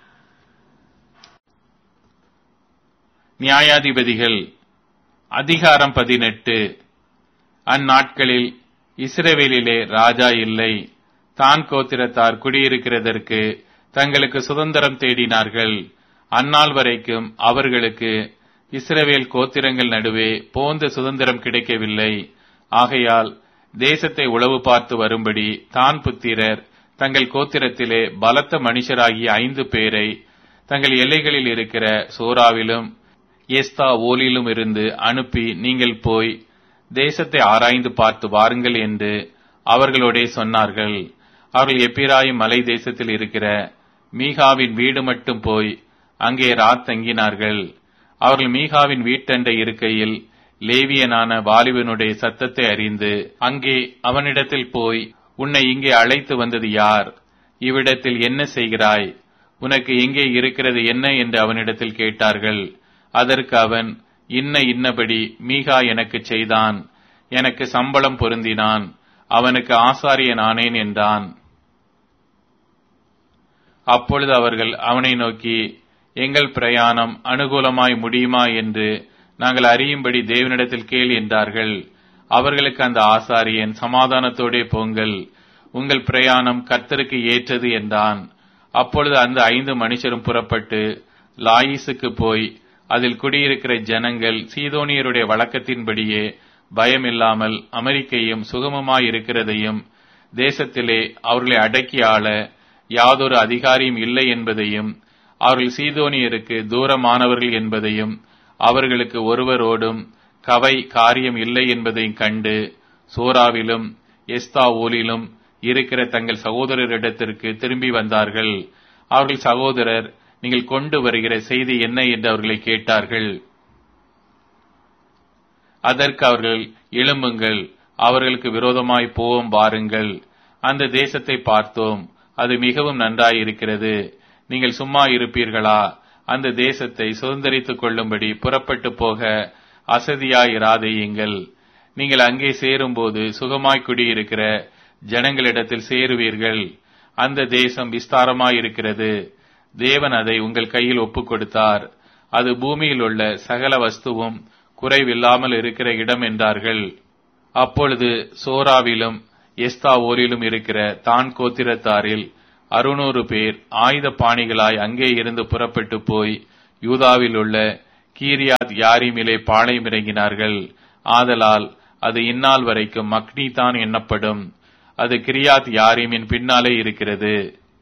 நியாயாதிபதிகள் அதிகாரம் 18. அந்நாட்களில் இஸ்ரவேலிலே ராஜா இல்லை. தான் கோத்திரத்தார் குடியிருக்கிறதற்கு தங்களுக்கு சுதந்திரம் தேடினார்கள். அந்நாள் வரைக்கும் அவர்களுக்கு இஸ்ரவேல் கோத்திரங்கள் நடுவே போந்த சுதந்திரம் கிடைக்கவில்லை. ஆகையால் தேசத்தை உளவு பார்த்து வரும்படி தான் புத்திரர் தங்கள் கோத்திரத்திலே பலத்த மனுஷராகிய 5 பேரை தங்கள் எல்லைகளில் இருக்கிற சோராவிலும் எஸ்தா ஓலிலும் இருந்து அனுப்பி, நீங்கள் போய் தேசத்தை ஆராய்ந்து பார்த்து வாருங்கள் என்று அவர்களோடே சொன்னார்கள். அவர்கள் எப்பிராயிம் மலை தேசத்தில் இருக்கிற மீகாவின் வீடு மட்டும் போய் அங்கே ராத் தங்கினார்கள். அவர்கள் மீகாவின் வீட்டண்டை இருக்கையில் லேவியனான வாலிபனுடைய சத்தத்தை அறிந்து அங்கே அவனிடத்தில் போய், உன்னை இங்கே அழைத்து வந்தது யார்? இவ்விடத்தில் என்ன செய்கிறாய்? உனக்கு எங்கே இருக்கிறது என்ன என்று அவனிடத்தில் கேட்டார்கள். அதற்கு அவன், இன்னபடி மீகா எனக்கு செய்தான், எனக்கு சம்பளம் பொருந்தினான், அவனுக்கு ஆசாரியன் ஆனேன் என்றான். அப்பொழுது அவர்கள் அவனை நோக்கி, எங்கள் பிரயாணம் அனுகூலமாய் முடியுமா என்று நாங்கள் அறியும்படி தேவனிடத்தில் கேள் என்றார்கள். அவர்களுக்கு அந்த ஆசாரியன், சமாதானத்தோடே போங்கள், உங்கள் பிரயாணம் கர்த்தருக்கு ஏற்றது என்றான். அப்பொழுது அந்த 5 மனுஷரும் புறப்பட்டு லாயிசுக்கு போய் அதில் குடியிருக்கிற ஜனங்கள் சீதோனியருடைய வழக்கத்தின்படியே பயமில்லாமல் அமெரிக்கையும் சுகமமாயிருக்கிறதையும், தேசத்திலே அவர்களை அடக்கி ஆள யாதொரு அதிகாரியும் இல்லை என்பதையும், அவர்கள் சீதோனியருக்கு தூரமானவர்கள் என்பதையும், அவர்களுக்கு ஒருவரோடும் கவை காரியம் இல்லை என்பதையும் கண்டு சோராவிலும் எஸ்தாவோலிலும் இருக்கிற தங்கள் சகோதரரிடத்திற்கு திரும்பி வந்தார்கள். அவர்கள் சகோதரர், நீங்கள் கொண்டு வருகிற செய்தி என்ன என்று அவர்களை கேட்டார்கள். அதற்கு அவர்கள், எழும்புங்கள், அவர்களுக்கு விரோதமாய் போவோம் வாருங்கள். அந்த தேசத்தை பார்த்தோம், அது மிகவும் நன்றாயிருக்கிறது. நீங்கள் சும்மா இருப்பீர்களா? அந்த தேசத்தை சுதந்தரித்துக் கொள்ளும்படி புறப்பட்டு போக அசதியாயிராதேயுங்கள். நீங்கள் அங்கே சேரும்போது சுகமாய் குடியிருக்கிற ஜனங்களிடத்தில் சேருவீர்கள். அந்த தேசம் விஸ்தாரமாயிருக்கிறது. தேவன் அதை உங்கள் கையில் ஒப்புக் கொடுத்தார். அது பூமியில் உள்ள சகல வஸ்துவும் குறைவில்லாமல் இருக்கிற இடம் என்றார்கள். அப்பொழுது சோராவிலும் எஸ்தாவோலிலும் இருக்கிற தான் கோத்திரத்தாரில் 600 பேர் ஆயுத பாணிகளாய் அங்கே இருந்து புறப்பட்டு போய் யூதாவில் உள்ள கீரியாத் யாரீமிலே பாளையம் இறங்கினார்கள். ஆதலால் அது இந்நாள் வரைக்கும் மக்னி தான் எண்ணப்படும். அது கிரியாத் யாரீமின் பின்னாலே இருக்கிறது.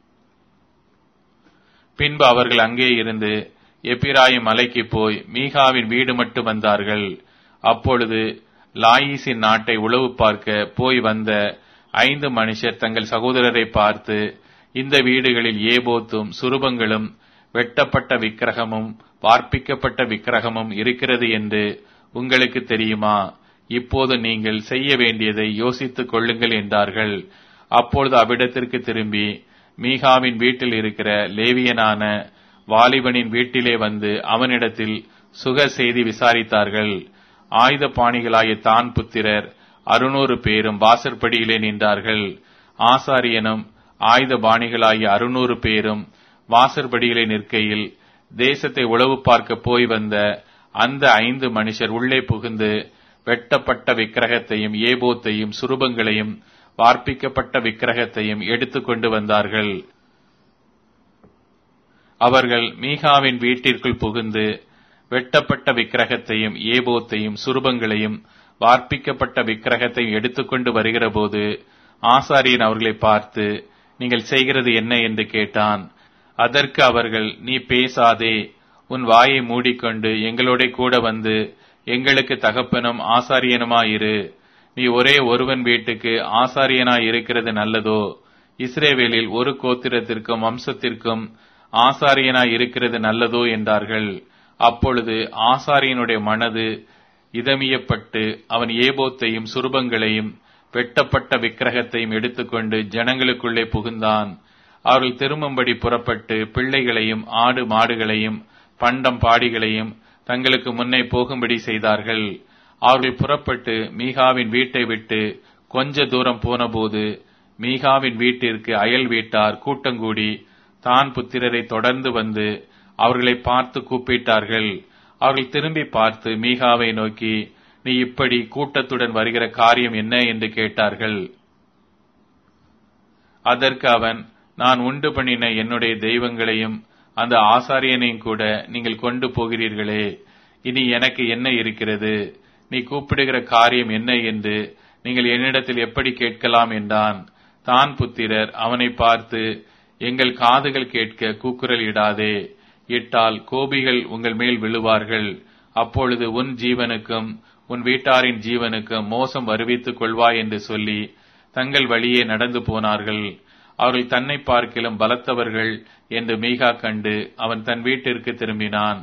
பின்பு அவர்கள் அங்கே இருந்து எப்பிராயிம் மலைக்கு போய் மீகாவின் வீடு மட்டும் வந்தார்கள். அப்பொழுது லாயீசின் நாட்டை உளவு பார்க்க போய் வந்த 5 மனுஷர் தங்கள் சகோதரரை பார்த்து, இந்த வீடுகளில் ஏபோத்தும் சுரூபங்களும் வெட்டப்பட்ட விக்கிரகமும் வார்ப்பிக்கப்பட்ட விக்கிரகமும் இருக்கிறது என்று உங்களுக்கு தெரியுமா? இப்போது நீங்கள் செய்ய வேண்டியதை யோசித்துக் கொள்ளுங்கள் என்றார்கள். அப்பொழுது அவ்விடத்திற்கு திரும்பி மீகாவின் வீட்டில் இருக்கிற லேவியனான வாலிபனின் வீட்டிலே வந்து அவனிடத்தில் சுக செய்தி விசாரித்தார்கள். ஆயுத பாணிகளாய தான் புத்திரர் 600 பேரும் வாசற்படியிலே நின்றார்கள். ஆசாரியனும் ஆயுத பாணிகளாகிய 600 பேரும் வாசற்படியிலே நிற்கையில் தேசத்தை உளவு பார்க்க போய் வந்த அந்த 5 மனுஷர் உள்ளே புகுந்து வெட்டப்பட்ட விக்கிரகத்தையும் ஏபோத்தையும் சுரூபங்களையும் வார்ப்பிக்கப்பட்ட விக்கிரகத்தையும் எடுத்துக் கொண்டு வந்தார்கள். அவர்கள் மீகாவின் வீட்டிற்குள் புகுந்து வெட்டப்பட்ட விக்கிரகத்தையும் ஏபோத்தையும் சுரூபங்களையும் வார்ப்பிக்கப்பட்ட விக்கிரகத்தையும் எடுத்துக்கொண்டு வருகிற போது ஆசாரியன் அவர்களை பார்த்து, நீங்கள் செய்கிறது என்ன என்று கேட்டான். அதற்கு அவர்கள், நீ பேசாதே, உன் வாயை மூடிக்கொண்டு எங்களோட கூட வந்து எங்களுக்கு தகப்பனும் ஆசாரியனுமாயிரு. நீ ஒரே ஒருவன் வீட்டுக்கு ஆசாரியனாய் இருக்கிறது நல்லதோ? இஸ்ரவேலில் ஒரு கோத்திரத்திற்கும் வம்சத்திற்கும் ஆசாரியனாய் இருக்கிறது நல்லதோ என்றார்கள். அப்பொழுது ஆசாரியனுடைய மனது இதமியப்பட்டு அவன் ஏபோத்தையும் சுரூபங்களையும் வெட்டப்பட்ட விக்கிரகத்தையும் எடுத்துக்கொண்டு ஜனங்களுக்குள்ளே புகுந்தான். அவர்கள் திரும்பும்படி புறப்பட்டு பிள்ளைகளையும் ஆடு மாடுகளையும் பண்டம் பாடிகளையும் தங்களுக்கு முன்னே போகும்படி செய்தார்கள். அவர்கள் புறப்பட்டு மீகாவின் வீட்டை விட்டு கொஞ்ச தூரம் போனபோது மீகாவின் வீட்டிற்கு அயல் வீட்டார் கூட்டங்கூடி தான் புத்திரரை தொடர்ந்து வந்து அவர்களை பார்த்து கூப்பிட்டார்கள். அவர்கள் திரும்பி பார்த்து மீகாவை நோக்கி, நீ இப்படி கூட்டத்துடன் வருகிற காரியம் என்ன என்று கேட்டார்கள். அதற்கு அவன், நான் உண்டு பண்ணின என்னுடைய தெய்வங்களையும் அந்த ஆசாரியனையும் கூட நீங்கள் கொண்டு போகிறீர்களே, இனி எனக்கு என்ன இருக்கிறது? நீ கூப்பிடுகிற காரியம் என்ன என்று நீங்கள் என்னிடத்தில் எப்படி கேட்கலாம் என்றான். தான் புத்திரர் அவனை பார்த்து, எங்கள் காதுகள் கேட்க கூக்குரல் இடாதே, இட்டால் கோபிகள் உங்கள் மேல் விழுவார்கள். அப்பொழுது உன் ஜீவனுக்கும் உன் வீட்டாரின் ஜீவனுக்கும் மோசம் வருவித்துக் கொள்வாய் என்று சொல்லி தங்கள் வழியே நடந்து போனார்கள். அவர்கள் தன்னை பார்க்கிலும் பலத்தவர்கள் என்று மீகா கண்டு அவன் தன் வீட்டிற்கு திரும்பினான்.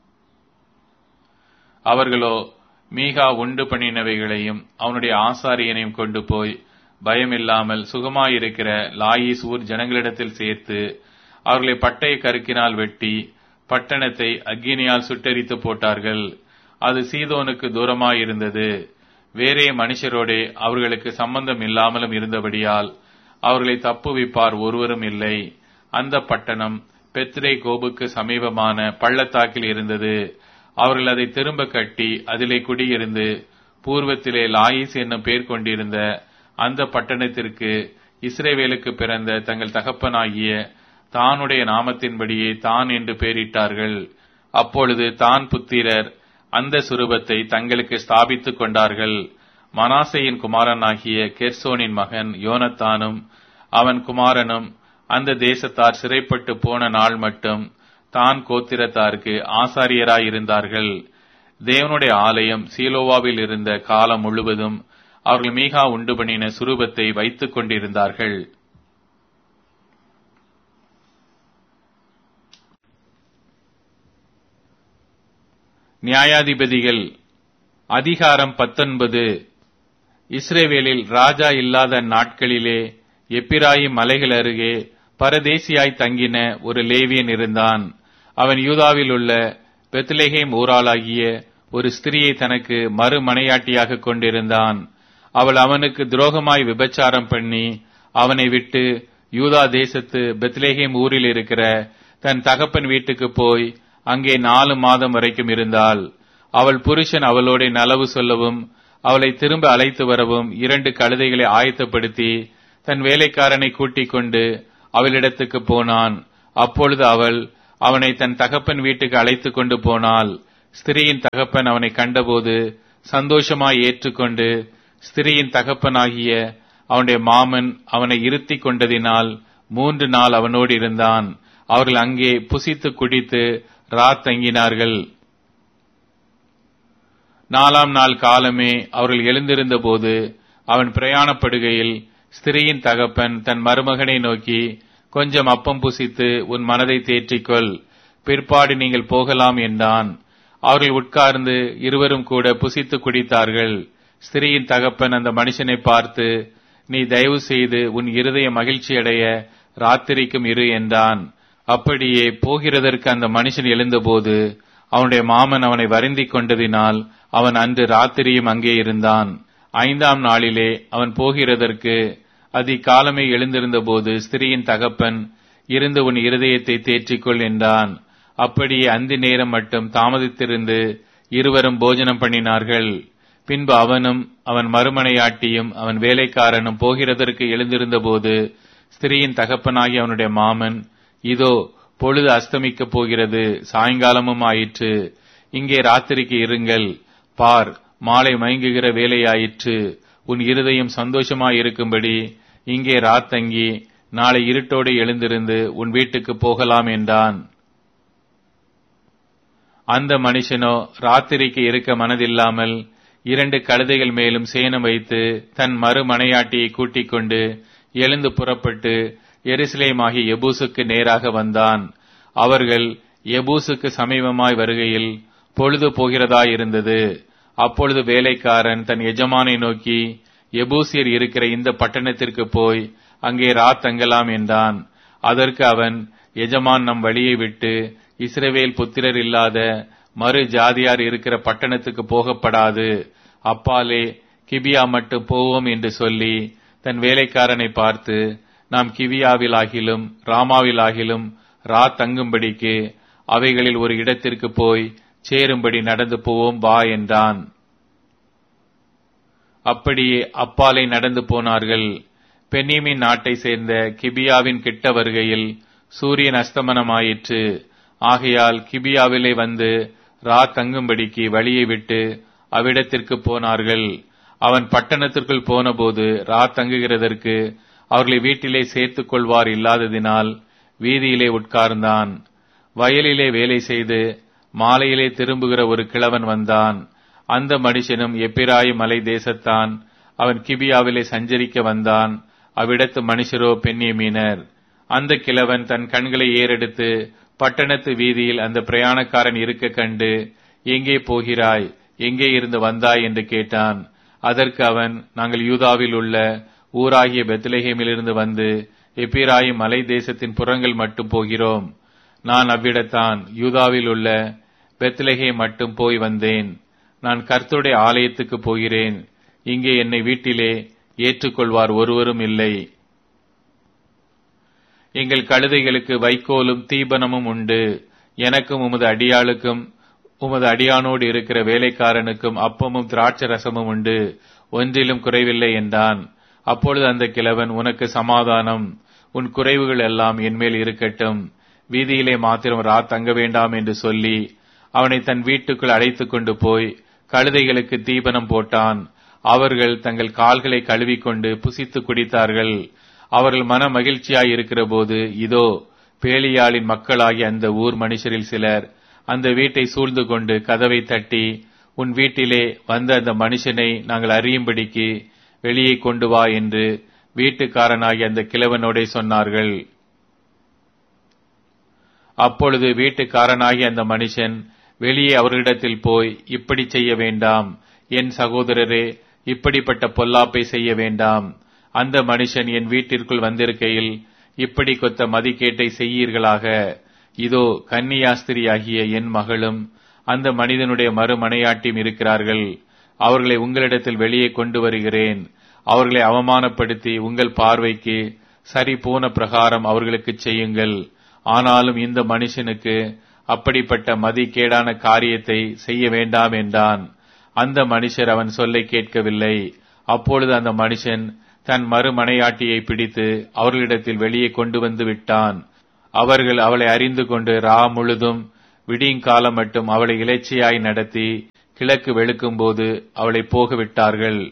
அவர்களோ மீகா உண்டு பண்ணினவைகளையும் அவனுடைய ஆசாரியனையும் கொண்டு போய் பயமில்லாமல் சுகமாயிருக்கிற லாயீஸ் ஊர் ஜனங்களிடத்தில் சேர்த்து அவர்களை பட்டய கருக்கினால் வெட்டி பட்டணத்தை அக்கினியால் சுட்டெரித்து போட்டார்கள். அது சீதோனுக்கு தூரமாயிருந்தது. வேறே மனுஷரோடே அவர்களுக்கு சம்பந்தம் இல்லாமலும் இருந்தபடியால் அவர்களை தப்புவிப்பார் ஒருவரும் இல்லை. அந்த பட்டணம் பெத்ரே கோபுக்கு சமீபமான பள்ளத்தாக்கில் இருந்தது. அவர்கள் அதை திரும்ப கட்டி அதிலே குடியிருந்து பூர்வத்திலே லாயீஸ் என்னும் பேர் கொண்டிருந்த அந்த பட்டணத்திற்கு இஸ்ரவேலுக்கு பிறந்த தங்கள் தகப்பனாகிய தானுடைய நாமத்தின்படியே தான் என்று பெயரிட்டார்கள். அப்பொழுது தான் புத்திரர் அந்த சுரூபத்தை தங்களுக்கு ஸ்தாபித்துக் கொண்டார்கள். மனாசேயின் குமாரனாகிய கெர்சோனின் மகன் யோனத்தானும் அவன் குமாரனும் அந்த தேசத்தார் சிறைப்பட்டு போன நாள் மட்டும் தான் கோத்திரத்தாருக்கு ஆசாரியராயிருந்தார்கள். தேவனுடைய ஆலயம் சீலோவாவில் இருந்த காலம் முழுவதும் அவர்கள் மீகா உண்டு பண்ணின சுரூபத்தை வைத்துக் கொண்டிருந்தார்கள். நியாயாதிபதிகள் அதிகாரம் 19. இஸ்ரவேலில் ராஜா இல்லாத நாட்களிலே எப்பிராயிம் மலைகள் அருகே பரதேசியாய் தங்கின ஒரு லேவியன் இருந்தான். அவன் யூதாவில் உள்ள பெத்லெகேம் ஊராளாகிய ஒரு ஸ்திரியை தனக்கு மறுமனையாட்டியாக கொண்டிருந்தான். அவள் அவனுக்கு துரோகமாய் விபச்சாரம் பண்ணி அவனை விட்டு யூதா தேசத்து பெத்லெகேம் ஊரில் இருக்கிற தன் தகப்பன் வீட்டுக்கு போய் அங்கே 4 மாதம் வரைக்கும் இருந்தாள். அவள் புருஷன் அவளோட நலவு சொல்லவும் அவளை திரும்ப அழைத்து வரவும் 2 கழுதைகளை ஆயத்தப்படுத்தி தன் வேலைக்காரனை கூட்டிக் கொண்டு அவளிடத்துக்கு போனான். அப்பொழுது அவள் அவனை தன் தகப்பன் வீட்டுக்கு அழைத்து கொண்டு போனாள். ஸ்திரீயின் தகப்பன் அவனை கண்டபோது சந்தோஷமாய் ஏற்றுக்கொண்டு, ஸ்திரீயின் தகப்பனாகிய அவனுடைய மாமன் அவனை இருத்திக் கொண்டதினால் 3 நாள் அவனோடு இருந்தான். அவர்கள் அங்கே புசித்து குடித்து தங்கினார்கள். 4ஆம் நாள் காலமே அவர்கள் எழுந்திருந்த போது அவன் பிரயாணப்படுகையில் ஸ்திரீயின் தகப்பன் தன் மருமகனை நோக்கி, கொஞ்சம் அப்பம் புசித்து உன் மனதை தேற்றிக்கொள், பிற்பாடு நீங்கள் போகலாம் என்றான். அவர்கள் உட்கார்ந்து இருவரும் கூட புசித்து குடித்தார்கள். ஸ்திரீயின் தகப்பன் அந்த மனுஷனை பார்த்து, நீ தயவு செய்து உன் இருதய மகிழ்ச்சியடைய ராத்திரிக்கும் இரு என்றான். அப்படியே போகிறதற்கு அந்த மனுஷன் எழுந்தபோது அவனுடைய மாமன் அவனை வருந்திக் கொண்டதினால் அவன் அன்று ராத்திரியும் அங்கே இருந்தான். 5ஆம் நாளிலே அவன் போகிறதற்கு அதிகாலமே எழுந்திருந்த போது ஸ்திரீயின் தகப்பன், இருந்து உன் இருதயத்தை தேற்றிக்கொள் என்றான். அப்படியே அந்தி நேரம் மட்டும் தாமதித்திருந்து இருவரும் போஜனம் பண்ணினார்கள். பின்பு அவனும் அவன் மறுமனையாட்டியும் அவன் வேலைக்காரனும் போகிறதற்கு எழுந்திருந்த போது ஸ்திரீயின் தகப்பனாகி அவனுடைய மாமன், இதோ பொழுது அஸ்தமிக்கப் போகிறது, சாயங்காலமும் ஆயிற்று, இங்கே ராத்திரிக்கு இருங்கள், பார் மாலை மயங்குகிற வேலையாயிற்று, உன் இருதயம் சந்தோஷமாயிருக்கும்படி இங்கே ராத்தங்கி நாளை இருட்டோடு எழுந்திருந்து உன் வீட்டுக்கு போகலாம் என்றான். அந்த மனுஷனோ ராத்திரிக்கு இருக்க மனதில்லாமல் 2 கழுதைகள் மேலும் சேணம் வைத்து தன் மறுமனையாட்டியை கூட்டிக் கொண்டு எழுந்து புறப்பட்டு எருசலேமாகி எபூசுக்கு நேராக வந்தான். அவர்கள் எபூசுக்கு சமீபமாய் வருகையில் பொழுது போகிறதாயிருந்தது. அப்பொழுது வேலைக்காரன் தன் எஜமானை நோக்கி, எபூசியர் இருக்கிற இந்த பட்டணத்திற்கு போய் அங்கே தங்கலாம் என்றான். அதற்கு அவன், எஜமான் நம் வழியை விட்டு இஸ்ரவேல் புத்திரர் இல்லாத மறு ஜாதியார் இருக்கிற பட்டணத்துக்கு போகப்படாது, அப்பாலே கிபியா மட்டும் போவோம் என்று சொல்லி தன் வேலைக்காரனை பார்த்து, நாம் கிவியாவிலாகிலும் ராமாவிலாகிலும் தங்கும்படிக்கு அவைகளில் ஒரு இடத்திற்கு போய் சேரும்படி நடந்து போவோம் வா என்றான். அப்படியே அப்பாலை நடந்து போனார்கள். பென்னியமின் நாட்டை சேர்ந்த கிபியாவின் கிட்ட வருகையில் சூரியன் அஸ்தமனமாயிற்று. ஆகையால் கிபியாவிலே வந்து தங்கும்படிக்கு வழியை விட்டு அவ்விடத்திற்கு போனார்கள். அவன் பட்டணத்திற்குள் போனபோது தங்குகிறதற்கு அவர்களை வீட்டிலே சேர்த்துக் கொள்வார் இல்லாததினால் வீதியிலே உட்கார்ந்தான். வயலிலே வேலை செய்து மாலையிலே திரும்புகிற ஒரு கிழவன் வந்தான். அந்த மனுஷனும் எப்பிராயி மலை தேசத்தான். அவன் கிபியாவிலே சஞ்சரிக்க வந்தான். அவ்விடத்து மனுஷரோ பென்னியமீனர். அந்த கிழவன் தன் கண்களை ஏறெடுத்து பட்டணத்து வீதியில் அந்த பிரயாணக்காரன் இருக்க கண்டு, எங்கே போகிறாய், எங்கே இருந்து வந்தாய் என்று கேட்டான். அதற்கு அவன், நாங்கள் யூதாவில் உள்ள ஊராகிய பெத்லெகேமிலிருந்து வந்து எப்பிராயி மலை தேசத்தின் புறங்கள் மட்டும் போகிறோம். நான் அவ்விடத்தான் யூதாவில் உள்ள பெத்லெகேம் மட்டும் போய் வந்தேன். நான் கர்த்தருடைய ஆலயத்துக்கு போகிறேன். இங்கே என்னை வீட்டிலே ஏற்றுக்கொள்வார் ஒருவரும் இல்லை. எங்கள் கழுதைகளுக்கு வைக்கோலும் தீபனமும் உண்டு. எனக்கும் உமது அடியாளுக்கும் உமது அடியானோடு இருக்கிற வேலைக்காரனுக்கும் அப்பமும் திராட்சை ரசமும் உண்டு, ஒன்றிலும் குறைவில்லை என்றான். அப்பொழுது அந்த கிழவன், உனக்கு சமாதானம், உன் குறைவுகள் எல்லாம் என்மேல் இருக்கட்டும், வீதியிலே மாத்திரம் தங்க வேண்டாம் என்று சொல்லி அவனை தன் வீட்டுக்குள் அழைத்துக் கொண்டு போய் கழுதைகளுக்கு தீபனம் போட்டான். அவர்கள் தங்கள் கால்களை கழுவிக்கொண்டு புசித்து குடித்தார்கள். அவர்கள் மன மகிழ்ச்சியாய் இருக்கிற போது, இதோ பேலியாளின் மக்களாகிய அந்த ஊர் மனுஷரில் சிலர் அந்த வீட்டை சூழ்ந்து கொண்டு கதவை தட்டி, உன் வீட்டிலே வந்த அந்த மனுஷனை நாங்கள் அறியும்படிக்கு வெளியே கொண்டு வா என்று வீட்டுக்காரனாகிய அந்த கிழவனோடே சொன்னார்கள். அப்பொழுது வீட்டுக்காரனாகிய அந்த மனுஷன் வெளியே அவர்களிடத்தில் போய், இப்படி செய்ய வேண்டாம், என் சகோதரரே, இப்படிப்பட்ட பொல்லாப்பை செய்ய வேண்டாம். அந்த மனுஷன் என் வீட்டிற்குள் வந்திருக்கையில் இப்படி கொத்த மதிக்கேட்டை செய்யீர்களாக. இதோ கன்னியாஸ்திரியாகிய என் மகளும் அந்த மனிதனுடைய மறுமனையாட்டியும் இருக்கிறார்கள். அவர்களை உங்களிடத்தில் வெளியே கொண்டு வருகிறேன். அவர்களை அவமானப்படுத்தி உங்கள் பார்வைக்கு சரி போன பிரகாரம் அவர்களுக்கு செய்யுங்கள். ஆனாலும் இந்த மனுஷனுக்கு அப்படிப்பட்ட மதிக்கேடான காரியத்தை செய்ய வேண்டாம் என்றான். அந்த மனுஷர் அவன் சொல்லை கேட்கவில்லை. அப்பொழுது அந்த மனுஷன் தன் மறுமனையாட்டியை பிடித்து அவர்களிடத்தில் வெளியே கொண்டு வந்து விட்டான். அவர்கள் அவளை அறிந்து கொண்டு ரா முழுதும் விடியுங்காலம் மட்டும் அவளை இலைச்சையாய் நடத்தி கிழக்கு வெளுக்கும்போது அவளை போக விட்டார்கள்.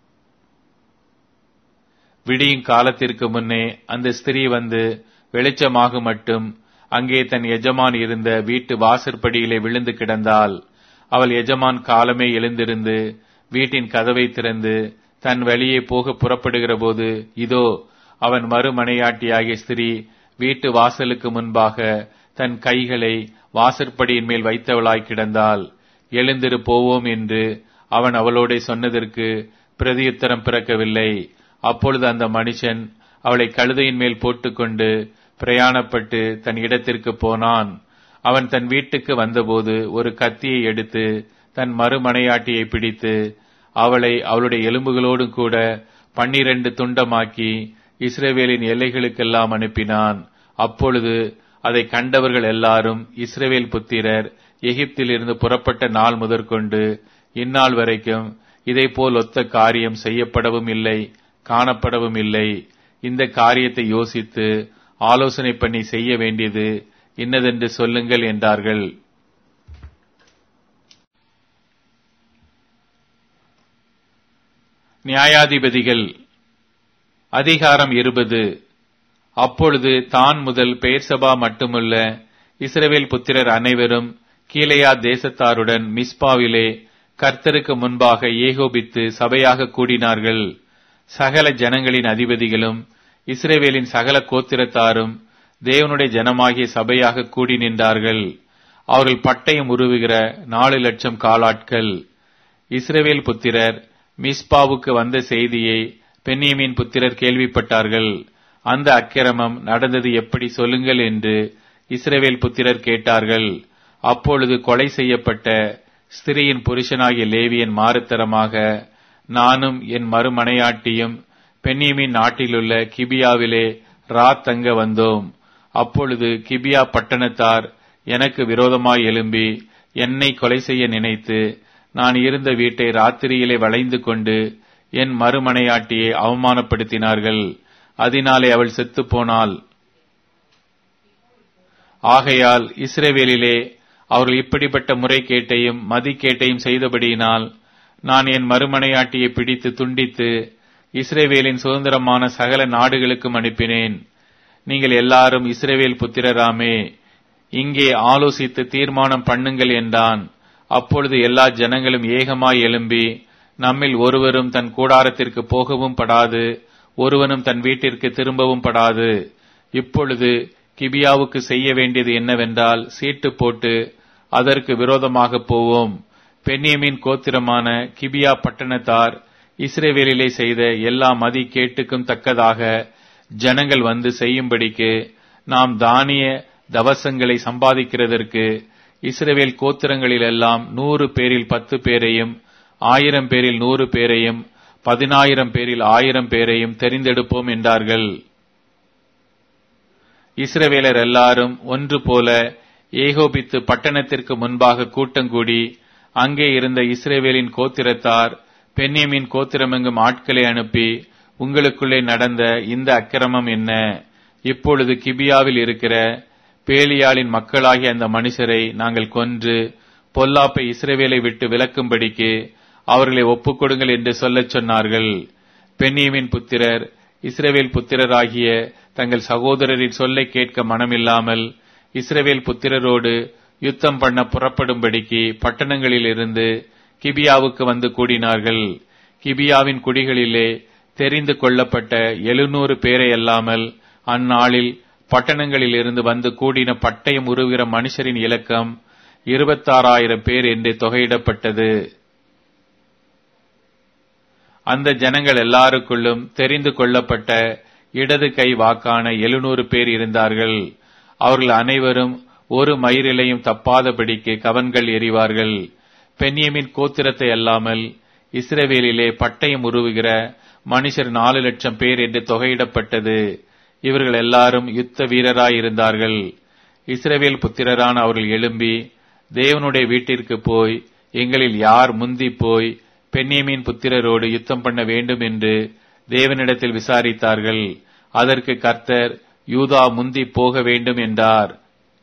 விடியும் காலத்திற்கு முன்னே அந்த ஸ்திரீ வந்து வெளிச்சமாக மட்டும் அங்கே தன் எஜமான் இருந்த வீட்டு வாசற்படியிலே விழுந்து கிடந்தாள். அவள் எஜமான் காலமே எழுந்திருந்து வீட்டின் கதவை திறந்து தன் வெளியே போக புறப்படுகிற போது இதோ அவன் மறுமனையாட்டியாகிய ஸ்திரீ வீட்டு வாசலுக்கு முன்பாக தன் கைகளை வாசற்படியின் மேல் வைத்தவளாய் கிடந்தாள். எழுந்திரு போவோம் என்று அவன் அவளோட சொன்னதற்கு பிரதியுத்தரம் பிறக்கவில்லை. அப்பொழுது அந்த மனுஷன் அவளை கழுதையின் மேல் போட்டுக்கொண்டு பிரயாணப்பட்டு தன் இடத்திற்கு போனான். அவன் தன் வீட்டுக்கு வந்தபோது ஒரு கத்தியை எடுத்து தன் மறுமனையாட்டியை பிடித்து அவளை அவளுடைய எலும்புகளோடு கூட 12 துண்டமாக்கி இஸ்ரவேலின் எல்லைகளுக்கெல்லாம் அனுப்பினான். அப்பொழுது அதை கண்டவர்கள் எல்லாரும் இஸ்ரவேல் புத்திரர் எகிப்திலிருந்து புறப்பட்ட நாள் முதற்கொண்டு இந்நாள் வரைக்கும் இதைப்போல் ஒத்த காரியம் செய்யப்படவும் இல்லை, காணப்படவும் இல்லை. இந்த காரியத்தை யோசித்து ஆலோசனை பண்ணி செய்ய வேண்டியது இன்னதென்று சொல்லுங்கள் என்றார்கள். நியாயாதிபதிகள் அதிகாரம் 20. அப்பொழுது தான் முதல் பெயர்சபா மட்டுமல்ல இஸ்ரவேல் புத்திரர் அனைவரும் கீலேயா தேசத்தாருடன் மிஸ்பாவிலே கர்த்தருக்கு முன்பாக ஏகோபித்து சபையாக கூடினார்கள். சகல ஜனங்களின் அதிபதிகளும் இஸ்ரவேலின் சகல கோத்திரத்தாரும் தேவனுடைய ஜனமாகிய சபையாக கூடி நின்றார்கள். அவர்கள் பட்டயம் உருவுகிற 4,00,000 காலாட்கள். இஸ்ரவேல் புத்திரர் மிஸ்பாவுக்கு வந்த செய்தியை பென்யமீன் புத்திரர் கேள்விப்பட்டார்கள். அந்த அக்கிரமம் நடந்தது எப்படி சொல்லுங்கள் என்று இஸ்ரவேல் புத்திரர் கேட்டார்கள். அப்பொழுது கொலை செய்யப்பட்ட ஸ்திரீயின் புருஷனாகிய லேவியன் மாறுத்தரமாக நானும் என் மறுமனையாட்டியும் பென்யமீன் நாட்டிலுள்ள கிபியாவிலே ராத் தங்க வந்தோம். அப்பொழுது கிபியா பட்டணத்தார் எனக்கு விரோதமாய் எழும்பி என்னை கொலை செய்ய நினைத்து நான் இருந்த வீட்டை ராத்திரியிலே வளைந்து கொண்டு என் மறுமனையாட்டியை அவமானப்படுத்தினார்கள். அதனாலே அவள் செத்துப்போனாள். ஆகையால் இஸ்ரவேலிலே அவர்கள் இப்படிப்பட்ட முறைகேட்டையும் மதிக்கேட்டையும் செய்தபடியினால் நான் என் மறுமனையாட்டியை பிடித்து துண்டித்து இஸ்ரவேலின் சுதந்திரமான சகல நாடுகளுக்கும் அனுப்பினேன். நீங்கள் எல்லாரும் இஸ்ரவேல் புத்திரராமே, இங்கே ஆலோசித்து தீர்மானம் பண்ணுங்கள் என்றான். அப்பொழுது எல்லா ஜனங்களும் ஏகமாய் எழும்பி நம்மில் ஒருவரும் தன் கூடாரத்திற்கு போகவும் படாது, ஒருவனும் தன் வீட்டிற்கு திரும்பவும் படாது. இப்பொழுது கிபியாவுக்கு செய்ய வேண்டியது என்னவென்றால் சீட்டு போட்டு அதற்கு விரோதமாக போவோம். பென்யமீன் கோத்திரமான கிபியா பட்டணத்தார் இஸ்ரவேலிலே செய்த எல்லா மதி கேட்டுக்கும் தக்கதாக ஜனங்கள் வந்து செய்யும்படிக்கு நாம் தானிய தவசங்களை சம்பாதிக்கிறதற்கு இஸ்ரவேல் கோத்திரங்களில் எல்லாம் 100 பேரில் 10 பேரையும் 1000 பேரில் 100 பேரையும் 10,000 பேரில் 1000 பேரையும் தெரிந்தெடுப்போம் என்றார்கள். இஸ்ரவேலர் எல்லாரும் ஒன்று போல ஏகோபித்து பட்டணத்திற்கு முன்பாக கூட்டங்கூடி அங்கே இருந்த இஸ்ரவேலின் கோத்திரத்தார் பென்யமீன் கோத்திரமெங்கும் ஆட்களை அனுப்பி உங்களுக்குள்ளே நடந்த இந்த அக்கிரமம் என்ன? இப்பொழுது கிபியாவில் இருக்கிற பேலியாளின் மக்களாகிய அந்த மனுஷரை நாங்கள் கொன்று பொல்லாப்பை இஸ்ரவேலை விட்டு விலக்கும்படிக்கு அவர்களை ஒப்புக்கொடுங்கள் என்று சொல்லச் சொன்னார்கள். பென்யமீன் புத்திரர் இஸ்ரவேல் புத்திரராகிய தங்கள் சகோதரரின் சொல்லை கேட்க மனமில்லாமல் இஸ்ரவேல் புத்திரரோடு யுத்தம் பண்ண புறப்படும்படிக்கு பட்டணங்களில் இருந்து கிபியாவுக்கு வந்து கூடினார்கள். கிபியாவின் குடிகளிலே தெரிந்து கொள்ளப்பட்ட 700 பேரை அல்லாமல் அந்நாளில் பட்டணங்களில் இருந்து வந்து கூடின பட்டயம் உருவுகிற மனுஷரின் இலக்கம் 26,000 பேர் என்று தொகையிடப்பட்டது. அந்த ஜனங்கள் எல்லாருக்குள்ளும் தெரிந்து கொள்ளப்பட்ட இடது கை வாக்கான 700 பேர் இருந்தார்கள். அவர்கள் அனைவரும் ஒரு மயிரிலையும் தப்பாதபடிக்கு கவன்கள் எறிவார்கள். பென்யமீன் கோத்திரத்தை அல்லாமல் இஸ்ரவேலிலே பட்டயம் உருவுகிற மனுஷர் 4,00,000 பேர் என்று தொகையிடப்பட்டது. இவர்கள் எல்லாரும் யுத்த வீரராயிருந்தார்கள். இஸ்ரவேல் புத்திரரான அவர்கள் எழும்பி தேவனுடைய வீட்டிற்கு போய் எங்களில் யார் முந்தி போய் பென்யமீன் புத்திரரோடு யுத்தம் பண்ண வேண்டும் என்று தேவனிடத்தில் விசாரித்தார்கள். அதற்கு கர்த்தர், யூதா முந்தி போக வேண்டும் என்றார்.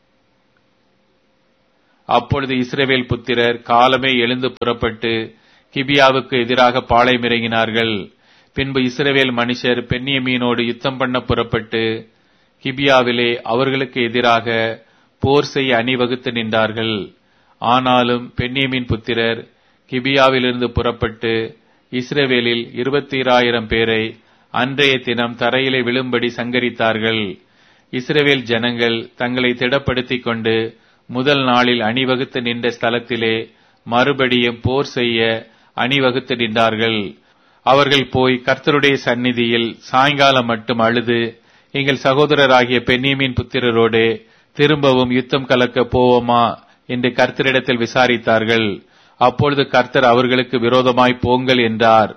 அப்பொழுது இஸ்ரவேல் புத்திரர் காலமே எழுந்து புறப்பட்டு கிபியாவுக்கு எதிராக பாளையமிறங்கினார்கள். பின்பு இஸ்ரவேல் மனுஷர் பென்யமீனோடு யுத்தம் பண்ண புறப்பட்டு கிபியாவிலே அவர்களுக்கு எதிராக போர் செய்ய அணிவகுத்து நின்றார்கள். ஆனாலும் பென்யமீன் புத்திரர் கிபியாவிலிருந்து புறப்பட்டு இஸ்ரவேலில் 20,000 பேரை அன்றைய தினம் தரையிலே விழும்படி சங்கரித்தார்கள். இஸ்ரவேல் ஜனங்கள் தங்களை திடப்படுத்திக் கொண்டு முதல் நாளில் அணிவகுத்து நின்ற ஸ்தலத்திலே மறுபடியும் போர் செய்ய அணிவகுத்து நின்றார்கள். அவர்கள் போய் கர்த்தருடைய சந்நிதியில் சாயங்காலம் மட்டும் அழுது, எங்கள் சகோதரராகிய பென்யமீன் புத்திரரோடு திரும்பவும் யுத்தம் கலக்க போவோமா என்று கர்த்தரிடத்தில் விசாரித்தார்கள். அப்பொழுது கர்த்தர் அவர்களுக்கு விரோதமாய் போங்கள் என்றார்.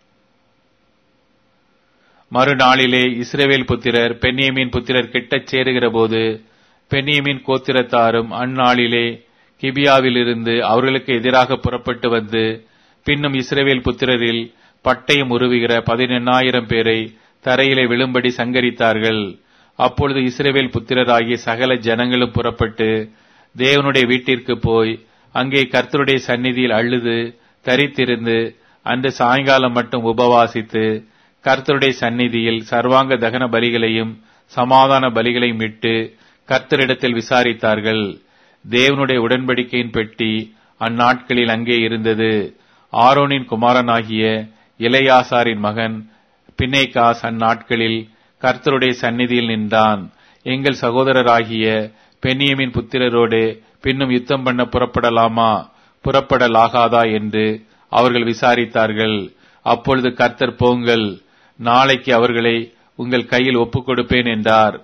மறுநாளிலே இஸ்ரவேல் புத்திரர் பென்யமீன் புத்திரர் கிட்டச் சேருகிற போது பென்யமீன் கோத்திரத்தாரும் அந்நாளிலே கிபியாவிலிருந்து அவர்களுக்கு எதிராக புறப்பட்டு வந்து பின்னும் இஸ்ரவேல் புத்திரரில் பட்டயம் உருவுகிற 11,000 பேரை தரையிலே விழும்படி சங்கரித்தார்கள். அப்பொழுது இஸ்ரவேல் புத்திரராகிய சகல ஜனங்களும் புறப்பட்டு தேவனுடைய வீட்டிற்கு போய் அங்கே கர்த்தருடைய சந்நிதியில் அழுது தரித்திருந்து அன்று சாயங்காலம் மட்டும் உபவாசித்து கர்த்தருடைய சந்நிதியில் சர்வாங்க தகன பலிகளையும் சமாதான பலிகளையும் இட்டு கர்த்தரிடத்தில் விசாரித்தார்கள். தேவனுடைய உடன்படிக்கையின் பெட்டி அந்நாட்களில் அங்கே இருந்தது. ஆரோனின் குமாரனாகிய எலெயாசாரின் மகன் பினெகாஸ் அந்நாட்களில் கர்த்தருடைய சந்நிதியில் நின்றான். எங்கள் சகோதரராகிய பென்யமீன் புத்திரரோடு பின்னும் யுத்தம் பண்ண புறப்படலாமா புறப்படலாகாதா என்று அவர்கள் விசாரித்தார்கள். அப்பொழுது கர்த்தர், போங்கள், நாளைக்கு அவர்களை உங்கள் கையில் ஒப்புக் கொடுப்பேன் என்றார்.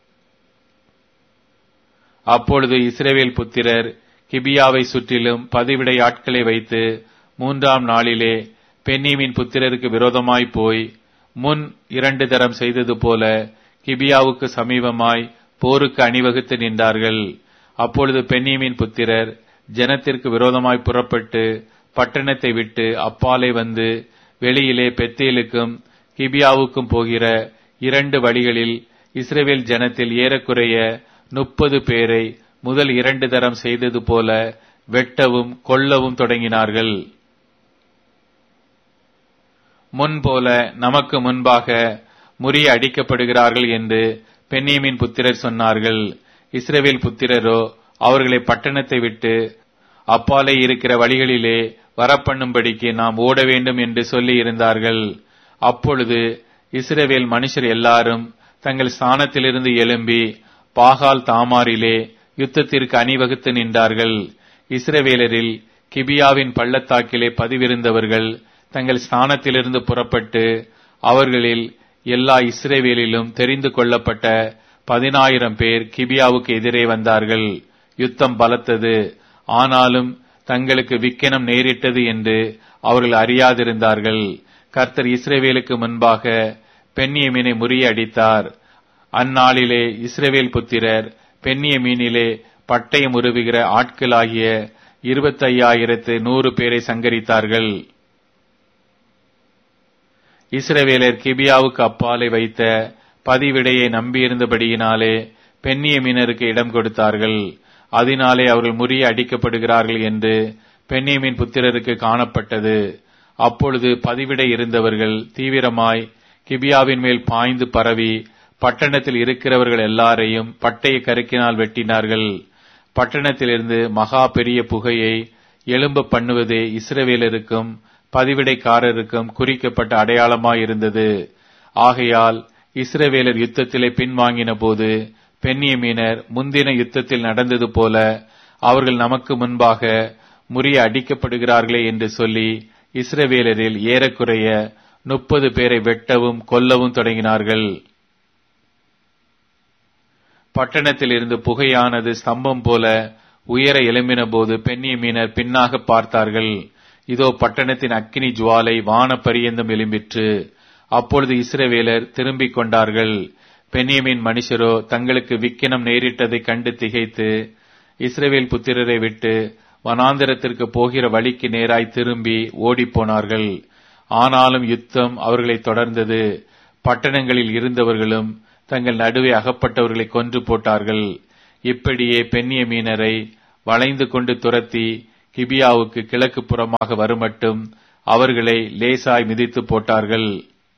அப்பொழுது இஸ்ரவேல் புத்திரர் கிபியாவை சுற்றிலும் பதிவிடை ஆட்களை வைத்து 3ஆம் நாளிலே பென்யமீன் புத்திரருக்கு விரோதமாய் போய் முன் 2 தரம் செய்தது போல கிபியாவுக்கு சமீபமாய் போருக்கு அணிவகுத்து நின்றார்கள். அப்பொழுது பென்யமீன் புத்திரர் ஜனத்திற்கு விரோதமாய் புறப்பட்டு பட்டணத்தை விட்டு அப்பாலே வந்து வெளியிலே பெத்தேலுக்கும் கிபியாவுக்கும் போகிற 2 வழிகளில் இஸ்ரவேல் ஜனத்தில் ஏறக்குறைய 30 பேரை முதல் 2 தரம் செய்தது போல வெட்டவும் கொல்லவும் தொடங்கினார்கள். முன்போல நமக்கு முன்பாக முறிய அடிக்கப்படுகிறார்கள் என்று பென்யமீன் புத்திரர் சொன்னார்கள். இஸ்ரவேல் புத்திரரோ அவர்களை பட்டணத்தை விட்டு அப்பாலே இருக்கிற வழிகளிலே வரப்பண்ணும்படிக்கு நாம் ஓட வேண்டும் என்று சொல்லி இருந்தார்கள். அப்பொழுது இஸ்ரவேல் மனுஷர் எல்லாரும் தங்கள் ஸ்தானத்திலிருந்து எழும்பி பாகால் தாமாரிலே யுத்தத்திற்கு அணிவகுத்து நின்றார்கள். இஸ்ரவேலரில் கிபியாவின் பள்ளத்தாக்கிலே பதிவிருந்தவர்கள் தங்கள் ஸ்தானத்திலிருந்து புறப்பட்டு அவர்களில் எல்லா இஸ்ரவேலிலும் தெரிந்து கொள்ளப்பட்ட 10,000 பேர் கிபியாவுக்கு எதிரே வந்தார்கள். யுத்தம் பலத்தது. ஆனாலும் தங்களுக்கு விக்கினம் நேரிட்டது என்று அவர்கள் அறியாதிருந்தார்கள். கர்த்தர் இஸ்ரவேலுக்கு முன்பாக பென்யமீனை முறியடித்தார். அந்நாளிலே இஸ்ரவேல் புத்திரர் பென்யமீனிலே பட்டயம் உருவுகிற ஆட்களாகிய 25,100 பேரை சங்கரித்தார்கள். இஸ்ரவேலர் கிபியாவுக்கு அப்பாலே வைத்த பதிவிடையை நம்பியிருந்தபடியினாலே பென்யமீனருக்கு இடம் கொடுத்தார்கள். அதனாலே அவர்கள் முறிய அடிக்கப்படுகிறார்கள் என்று பென்யமீன் புத்திரருக்கு காணப்பட்டது. அப்பொழுது பதிவிடை இருந்தவர்கள் தீவிரமாய் கிபியாவின் மேல் பாய்ந்து பரவி பட்டணத்தில் இருக்கிறவர்கள் எல்லாரையும் பட்டய கருக்கினால் வெட்டினார்கள். பட்டணத்திலிருந்து மகா பெரிய புகையை எழும்ப பண்ணுவதே இஸ்ரவேலருக்கும் பதிவிடைக்காரருக்கும் குறிக்கப்பட்ட அடையாளமாயிருந்தது. ஆகையால் இஸ்ரவேலர் யுத்தத்திலே பின்வாங்கின போது பென்யமீனர் முந்தின யுத்தத்தில் நடந்தது போல அவர்கள் நமக்கு முன்பாக முறிய அடிக்கப்படுகிறார்களே என்று சொல்லி இஸ்ரவேலரில் ஏறக்குறைய 30 பேரை வெட்டவும் கொல்லவும் தொடங்கினார்கள். பட்டணத்தில் இருந்து புகையானது ஸ்தம்பம் போல உயர எழும்பின போது பென்யமீனர் பின்னாக பார்த்தார்கள். இதோ பட்டணத்தின் அக்கினி ஜுவாலை வான பரியந்தம் எழும்பிற்று. அப்பொழுது இஸ்ரவேலர் திரும்பிக் கொண்டார்கள். பென்யமீன் மனுஷரோ தங்களுக்கு விக்கினம் நேரிட்டதை கண்டு திகைத்து இஸ்ரவேல் புத்திரரை விட்டு வனாந்தரத்திற்கு போகிற வழிக்கு நேராய் திரும்பி ஓடிப்போனார்கள். ஆனாலும் யுத்தம் அவர்களை தொடர்ந்தது. பட்டணங்களில் இருந்தவர்களும் தங்கள் நடுவே அகப்பட்டவர்களை கொன்று போட்டார்கள். இப்படியே பென்யமீனரை வளைந்து கொண்டு துரத்தி கிபியாவுக்கு கிழக்கு புறமாக வருமட்டும் அவர்களை லேசாய் மிதித்து போட்டார்கள்.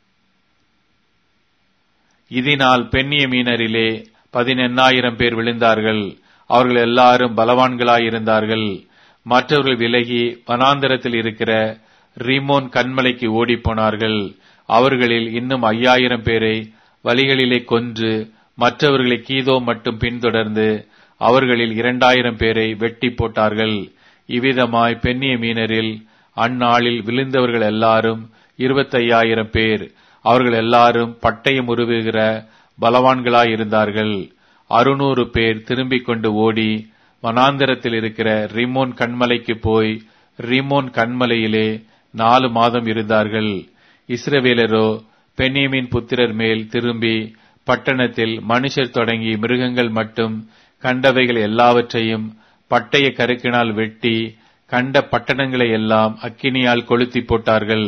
இதனால் பென்யமீனரிலே 18,000 பேர் விழுந்தார்கள். அவர்கள் எல்லாரும் பலவான்களாயிருந்தார்கள். மற்றவர்கள் விலகி வனாந்தரத்தில் இருக்கிற ரிமோன் கன்மலைக்கு ஓடிப்போனார்கள். அவர்களில் இன்னும் 5,000 பேரை வழிகளிலே கொன்று மற்றவர்களை கீதோ மட்டும் பின்தொடர்ந்து அவர்களில் 2,000 பேரை வெட்டி போட்டார்கள். இவ்விதமாய் பென்யமீனரில் அந்நாளில் விழுந்தவர்கள் எல்லாரும் 25,000 பேர். அவர்கள் எல்லாரும் பட்டயம் உருவுகிற பலவான்களாயிருந்தார்கள். 600 பேர் திரும்பிக் கொண்டு ஓடி வனாந்தரத்தில் இருக்கிற ரிமோன் கன்மலைக்கு போய் ரிமோன் கன்மலையிலே 4 மாதம் இருந்தார்கள். இஸ்ரவேலரோ பென்யமீன் புத்திரர் மேல் திரும்பி பட்டணத்தில் மனுஷர் தொடங்கி மிருகங்கள் மட்டும் கண்டவைகள் எல்லாவற்றையும் பட்டய கருக்கினால் வெட்டி கண்ட பட்டணங்களை எல்லாம் அக்கினியால் கொளுத்தி போட்டார்கள்.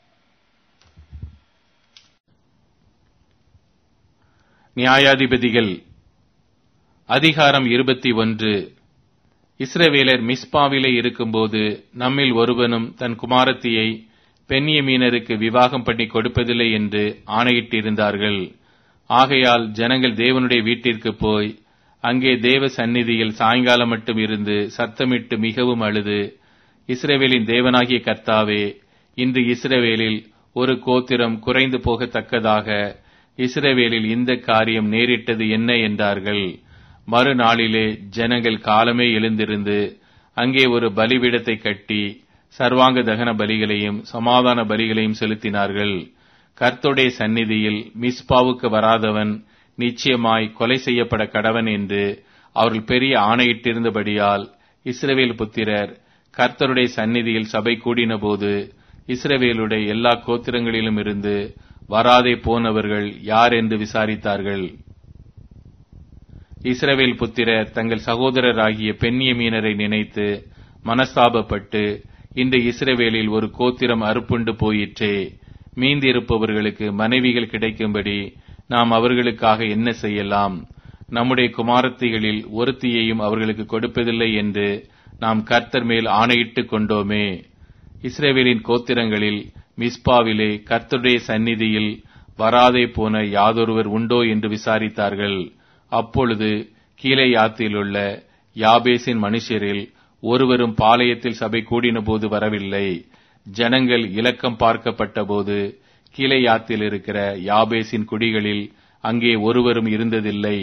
நியாயாதிபதிகள் அதிகாரம் 21. இஸ்ரவேலர் மிஸ்பாவிலே இருக்கும்போது நம்மில் ஒருவனும் தன் குமாரத்தியை பென்யமீனருக்கு விவாகம் பண்ணி கொடுப்பதில்லை என்று ஆணையிட்டிருந்தார்கள். ஆகையால் ஜனங்கள் தேவனுடைய வீட்டிற்கு போய் அங்கே தேவ சந்நிதியில் சாயங்காலம் மட்டும் இருந்து சத்தமிட்டு மிகவும் அழுது, இஸ்ரவேலின் தேவனாகிய கர்த்தாவே, இன்று இஸ்ரவேலில் ஒரு கோத்திரம் குறைந்து போகத்தக்கதாக இஸ்ரவேலில் இந்த காரியம் நேரிட்டது என்ன என்றார்கள். மறுநாளிலே ஜனங்கள் காலமே எழுந்திருந்து அங்கே ஒரு பலிபீடத்தை கட்டி சர்வாங்க தகன பலிகளையும் சமாதான பலிகளையும் செலுத்தினார்கள். கர்த்தருடைய சந்நிதியில் மிஸ்பாவுக்கு வராதவன் நிச்சயமாய் கொலை செய்யப்பட கடவன் என்று அவர்கள் பெரிய ஆணையிட்டிருந்தபடியால் இஸ்ரவேல் புத்திரர் கர்த்தருடைய சந்நிதியில் சபை கூடின போது இஸ்ரவேலுடைய எல்லா கோத்திரங்களிலும் இருந்து வராதே போனவர்கள் யார் என்று விசாரித்தார்கள். இஸ்ரவேல் புத்திரர் தங்கள் சகோதரராகிய பென்யமீனரை நினைத்து மனஸ்தாபப்பட்டு, இன்று இஸ்ரவேலில் ஒரு கோத்திரம் அறுப்புண்டு போயிற்றே, மீந்திருப்பவர்களுக்கு மனைவிகள் கிடைக்கும்படி நாம் அவர்களுக்காக என்ன செய்யலாம்? நம்முடைய குமாரத்திகளில் ஒருத்தியையும் அவர்களுக்கு கொடுப்பதில்லை என்று நாம் கர்த்தர் மேல் ஆணையிட்டுக் கொண்டோமே. இஸ்ரவேலின் கோத்திரங்களில் மிஸ்பாவிலே கர்த்தருடைய சந்நிதியில் வராதே போன யாதொருவர் உண்டோ என்று விசாரித்தார்கள். அப்பொழுது கீலேயாத்திலுள்ள யாபேசின் மனுஷரில் ஒருவரும் பாளையத்தில் சபை கூடின போது வரவில்லை. ஜனங்கள் இலக்கம் பார்க்கப்பட்ட போது கீலேயாத்தில் இருக்கிற யாபேசின் குடிகளில் அங்கே ஒருவரும் இருந்ததில்லை.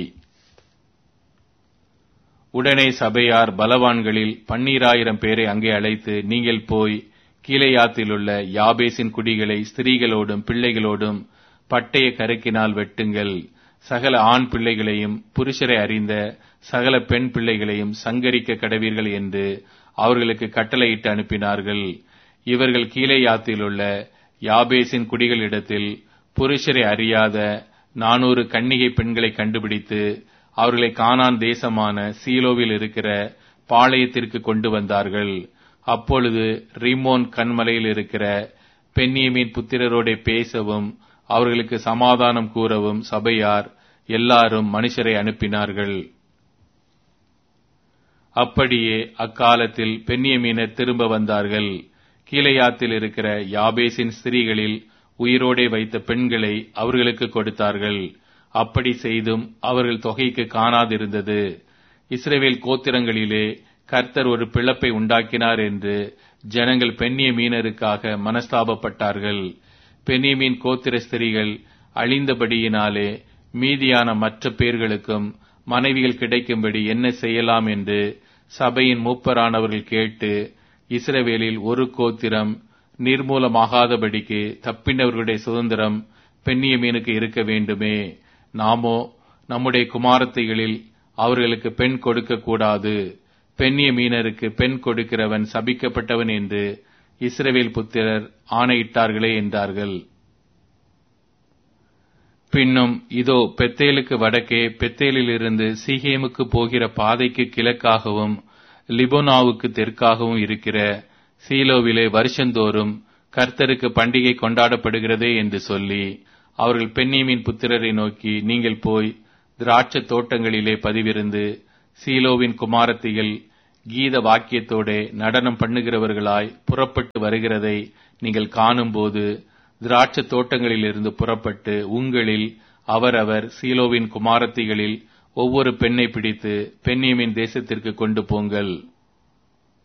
உடனே சபையார் பலவான்களில் 12,000 பேரை அங்கே அழைத்து, நீங்கள் போய் கீலேயாத்திலுள்ள யாபேசின் குடிகளை ஸ்திரீகளோடும் பிள்ளைகளோடும் பட்டய கருக்கினால் வெட்டுங்கள். சகல ஆண் பிள்ளைகளையும் புருஷரை அறிந்த சகல பெண் பிள்ளைகளையும் சங்கரிக்க கடவீர்கள் என்று அவர்களுக்கு கட்டளையிட்டு அனுப்பினார்கள். இவர்கள் கீலேயாத்திலுள்ள யாபேசின் குடிகளிடத்தில் புருஷரை அறியாத 400 கன்னிகை பெண்களை கண்டுபிடித்து அவர்களை கானான் தேசமான சீலோவில் இருக்கிற பாளையத்திற்கு கொண்டு வந்தார்கள். அப்பொழுது ரிமோன் கன்மலையில் இருக்கிற பென்யமீன் புத்திரரோட பேசவும் அவர்களுக்கு சமாதானம் கூறவும் சபையார் எல்லாரும் மனுஷரை அனுப்பினார்கள். அப்படியே அக்காலத்தில் பென்யமீனர் திரும்ப வந்தார்கள். கீலேயாத்தில் இருக்கிற யாபேசின் ஸ்திரீகளில் உயிரோடே வைத்த பெண்களை அவர்களுக்கு கொடுத்தார்கள். அப்படி செய்தும் அவர்கள் தொகைக்கு காணாதிருந்தது. இஸ்ரவேல் கோத்திரங்களிலே கர்த்தர் ஒரு பிளப்பை உண்டாக்கினார் என்று ஜனங்கள் பென்யமீனருக்காக மனஸ்தாபப்பட்டார்கள். பென்யமீன் கோத்திர ஸ்திரீகள் அழிந்தபடியினாலே மீதியான மற்ற பேர்களுக்கும் மனைவிகள் கிடைக்கும்படி என்ன செய்யலாம் என்று சபையின் மூப்பரானவர்கள் கேட்டு, இஸ்ரவேலில் ஒரு கோத்திரம் நிர்மூலமாகாதபடிக்கு தப்பினவர்களுடைய சுதந்திரம் பென்யமீனுக்கு இருக்க வேண்டுமே. நாமோ நம்முடைய குமாரத்திகளில் அவர்களுக்கு பெண் கொடுக்க கூடாது. பென்யமீனருக்கு பெண் கொடுக்கிறவன் சபிக்கப்பட்டவன் என்று இஸ்ரவேல் புத்திரர் ஆணையிட்டார்களே என்றார்கள். பின்னும் இதோ, பெத்தேலுக்கு வடக்கே பெத்தேலிலிருந்து சீகேமுக்கு போகிற பாதைக்கு கிழக்காகவும் லிபோனாவுக்கு தெற்காகவும் இருக்கிற சீலோவிலே வருஷந்தோறும் கர்த்தருக்கு பண்டிகை கொண்டாடப்படுகிறதே என்று சொல்லி அவர்கள் பென்யமீன் புத்திரரை நோக்கி, நீங்கள் போய் திராட்சை தோட்டங்களிலே பதிவிருந்து சீலோவின் குமாரத்திகள் கீத வாக்கியத்தோடே நடனம் பண்ணுகிறவர்களாய் புறப்பட்டு வருகிறதை நீங்கள் காணும்போது, திராட்சை தோட்டங்களிலிருந்து புறப்பட்டு உங்களில் அவரவர் சீலோவின் குமாரத்திகளில் ஒவ்வொரு பெண்ணை பிடித்து பென்யமீன் தேசத்திற்கு கொண்டு போங்கள்.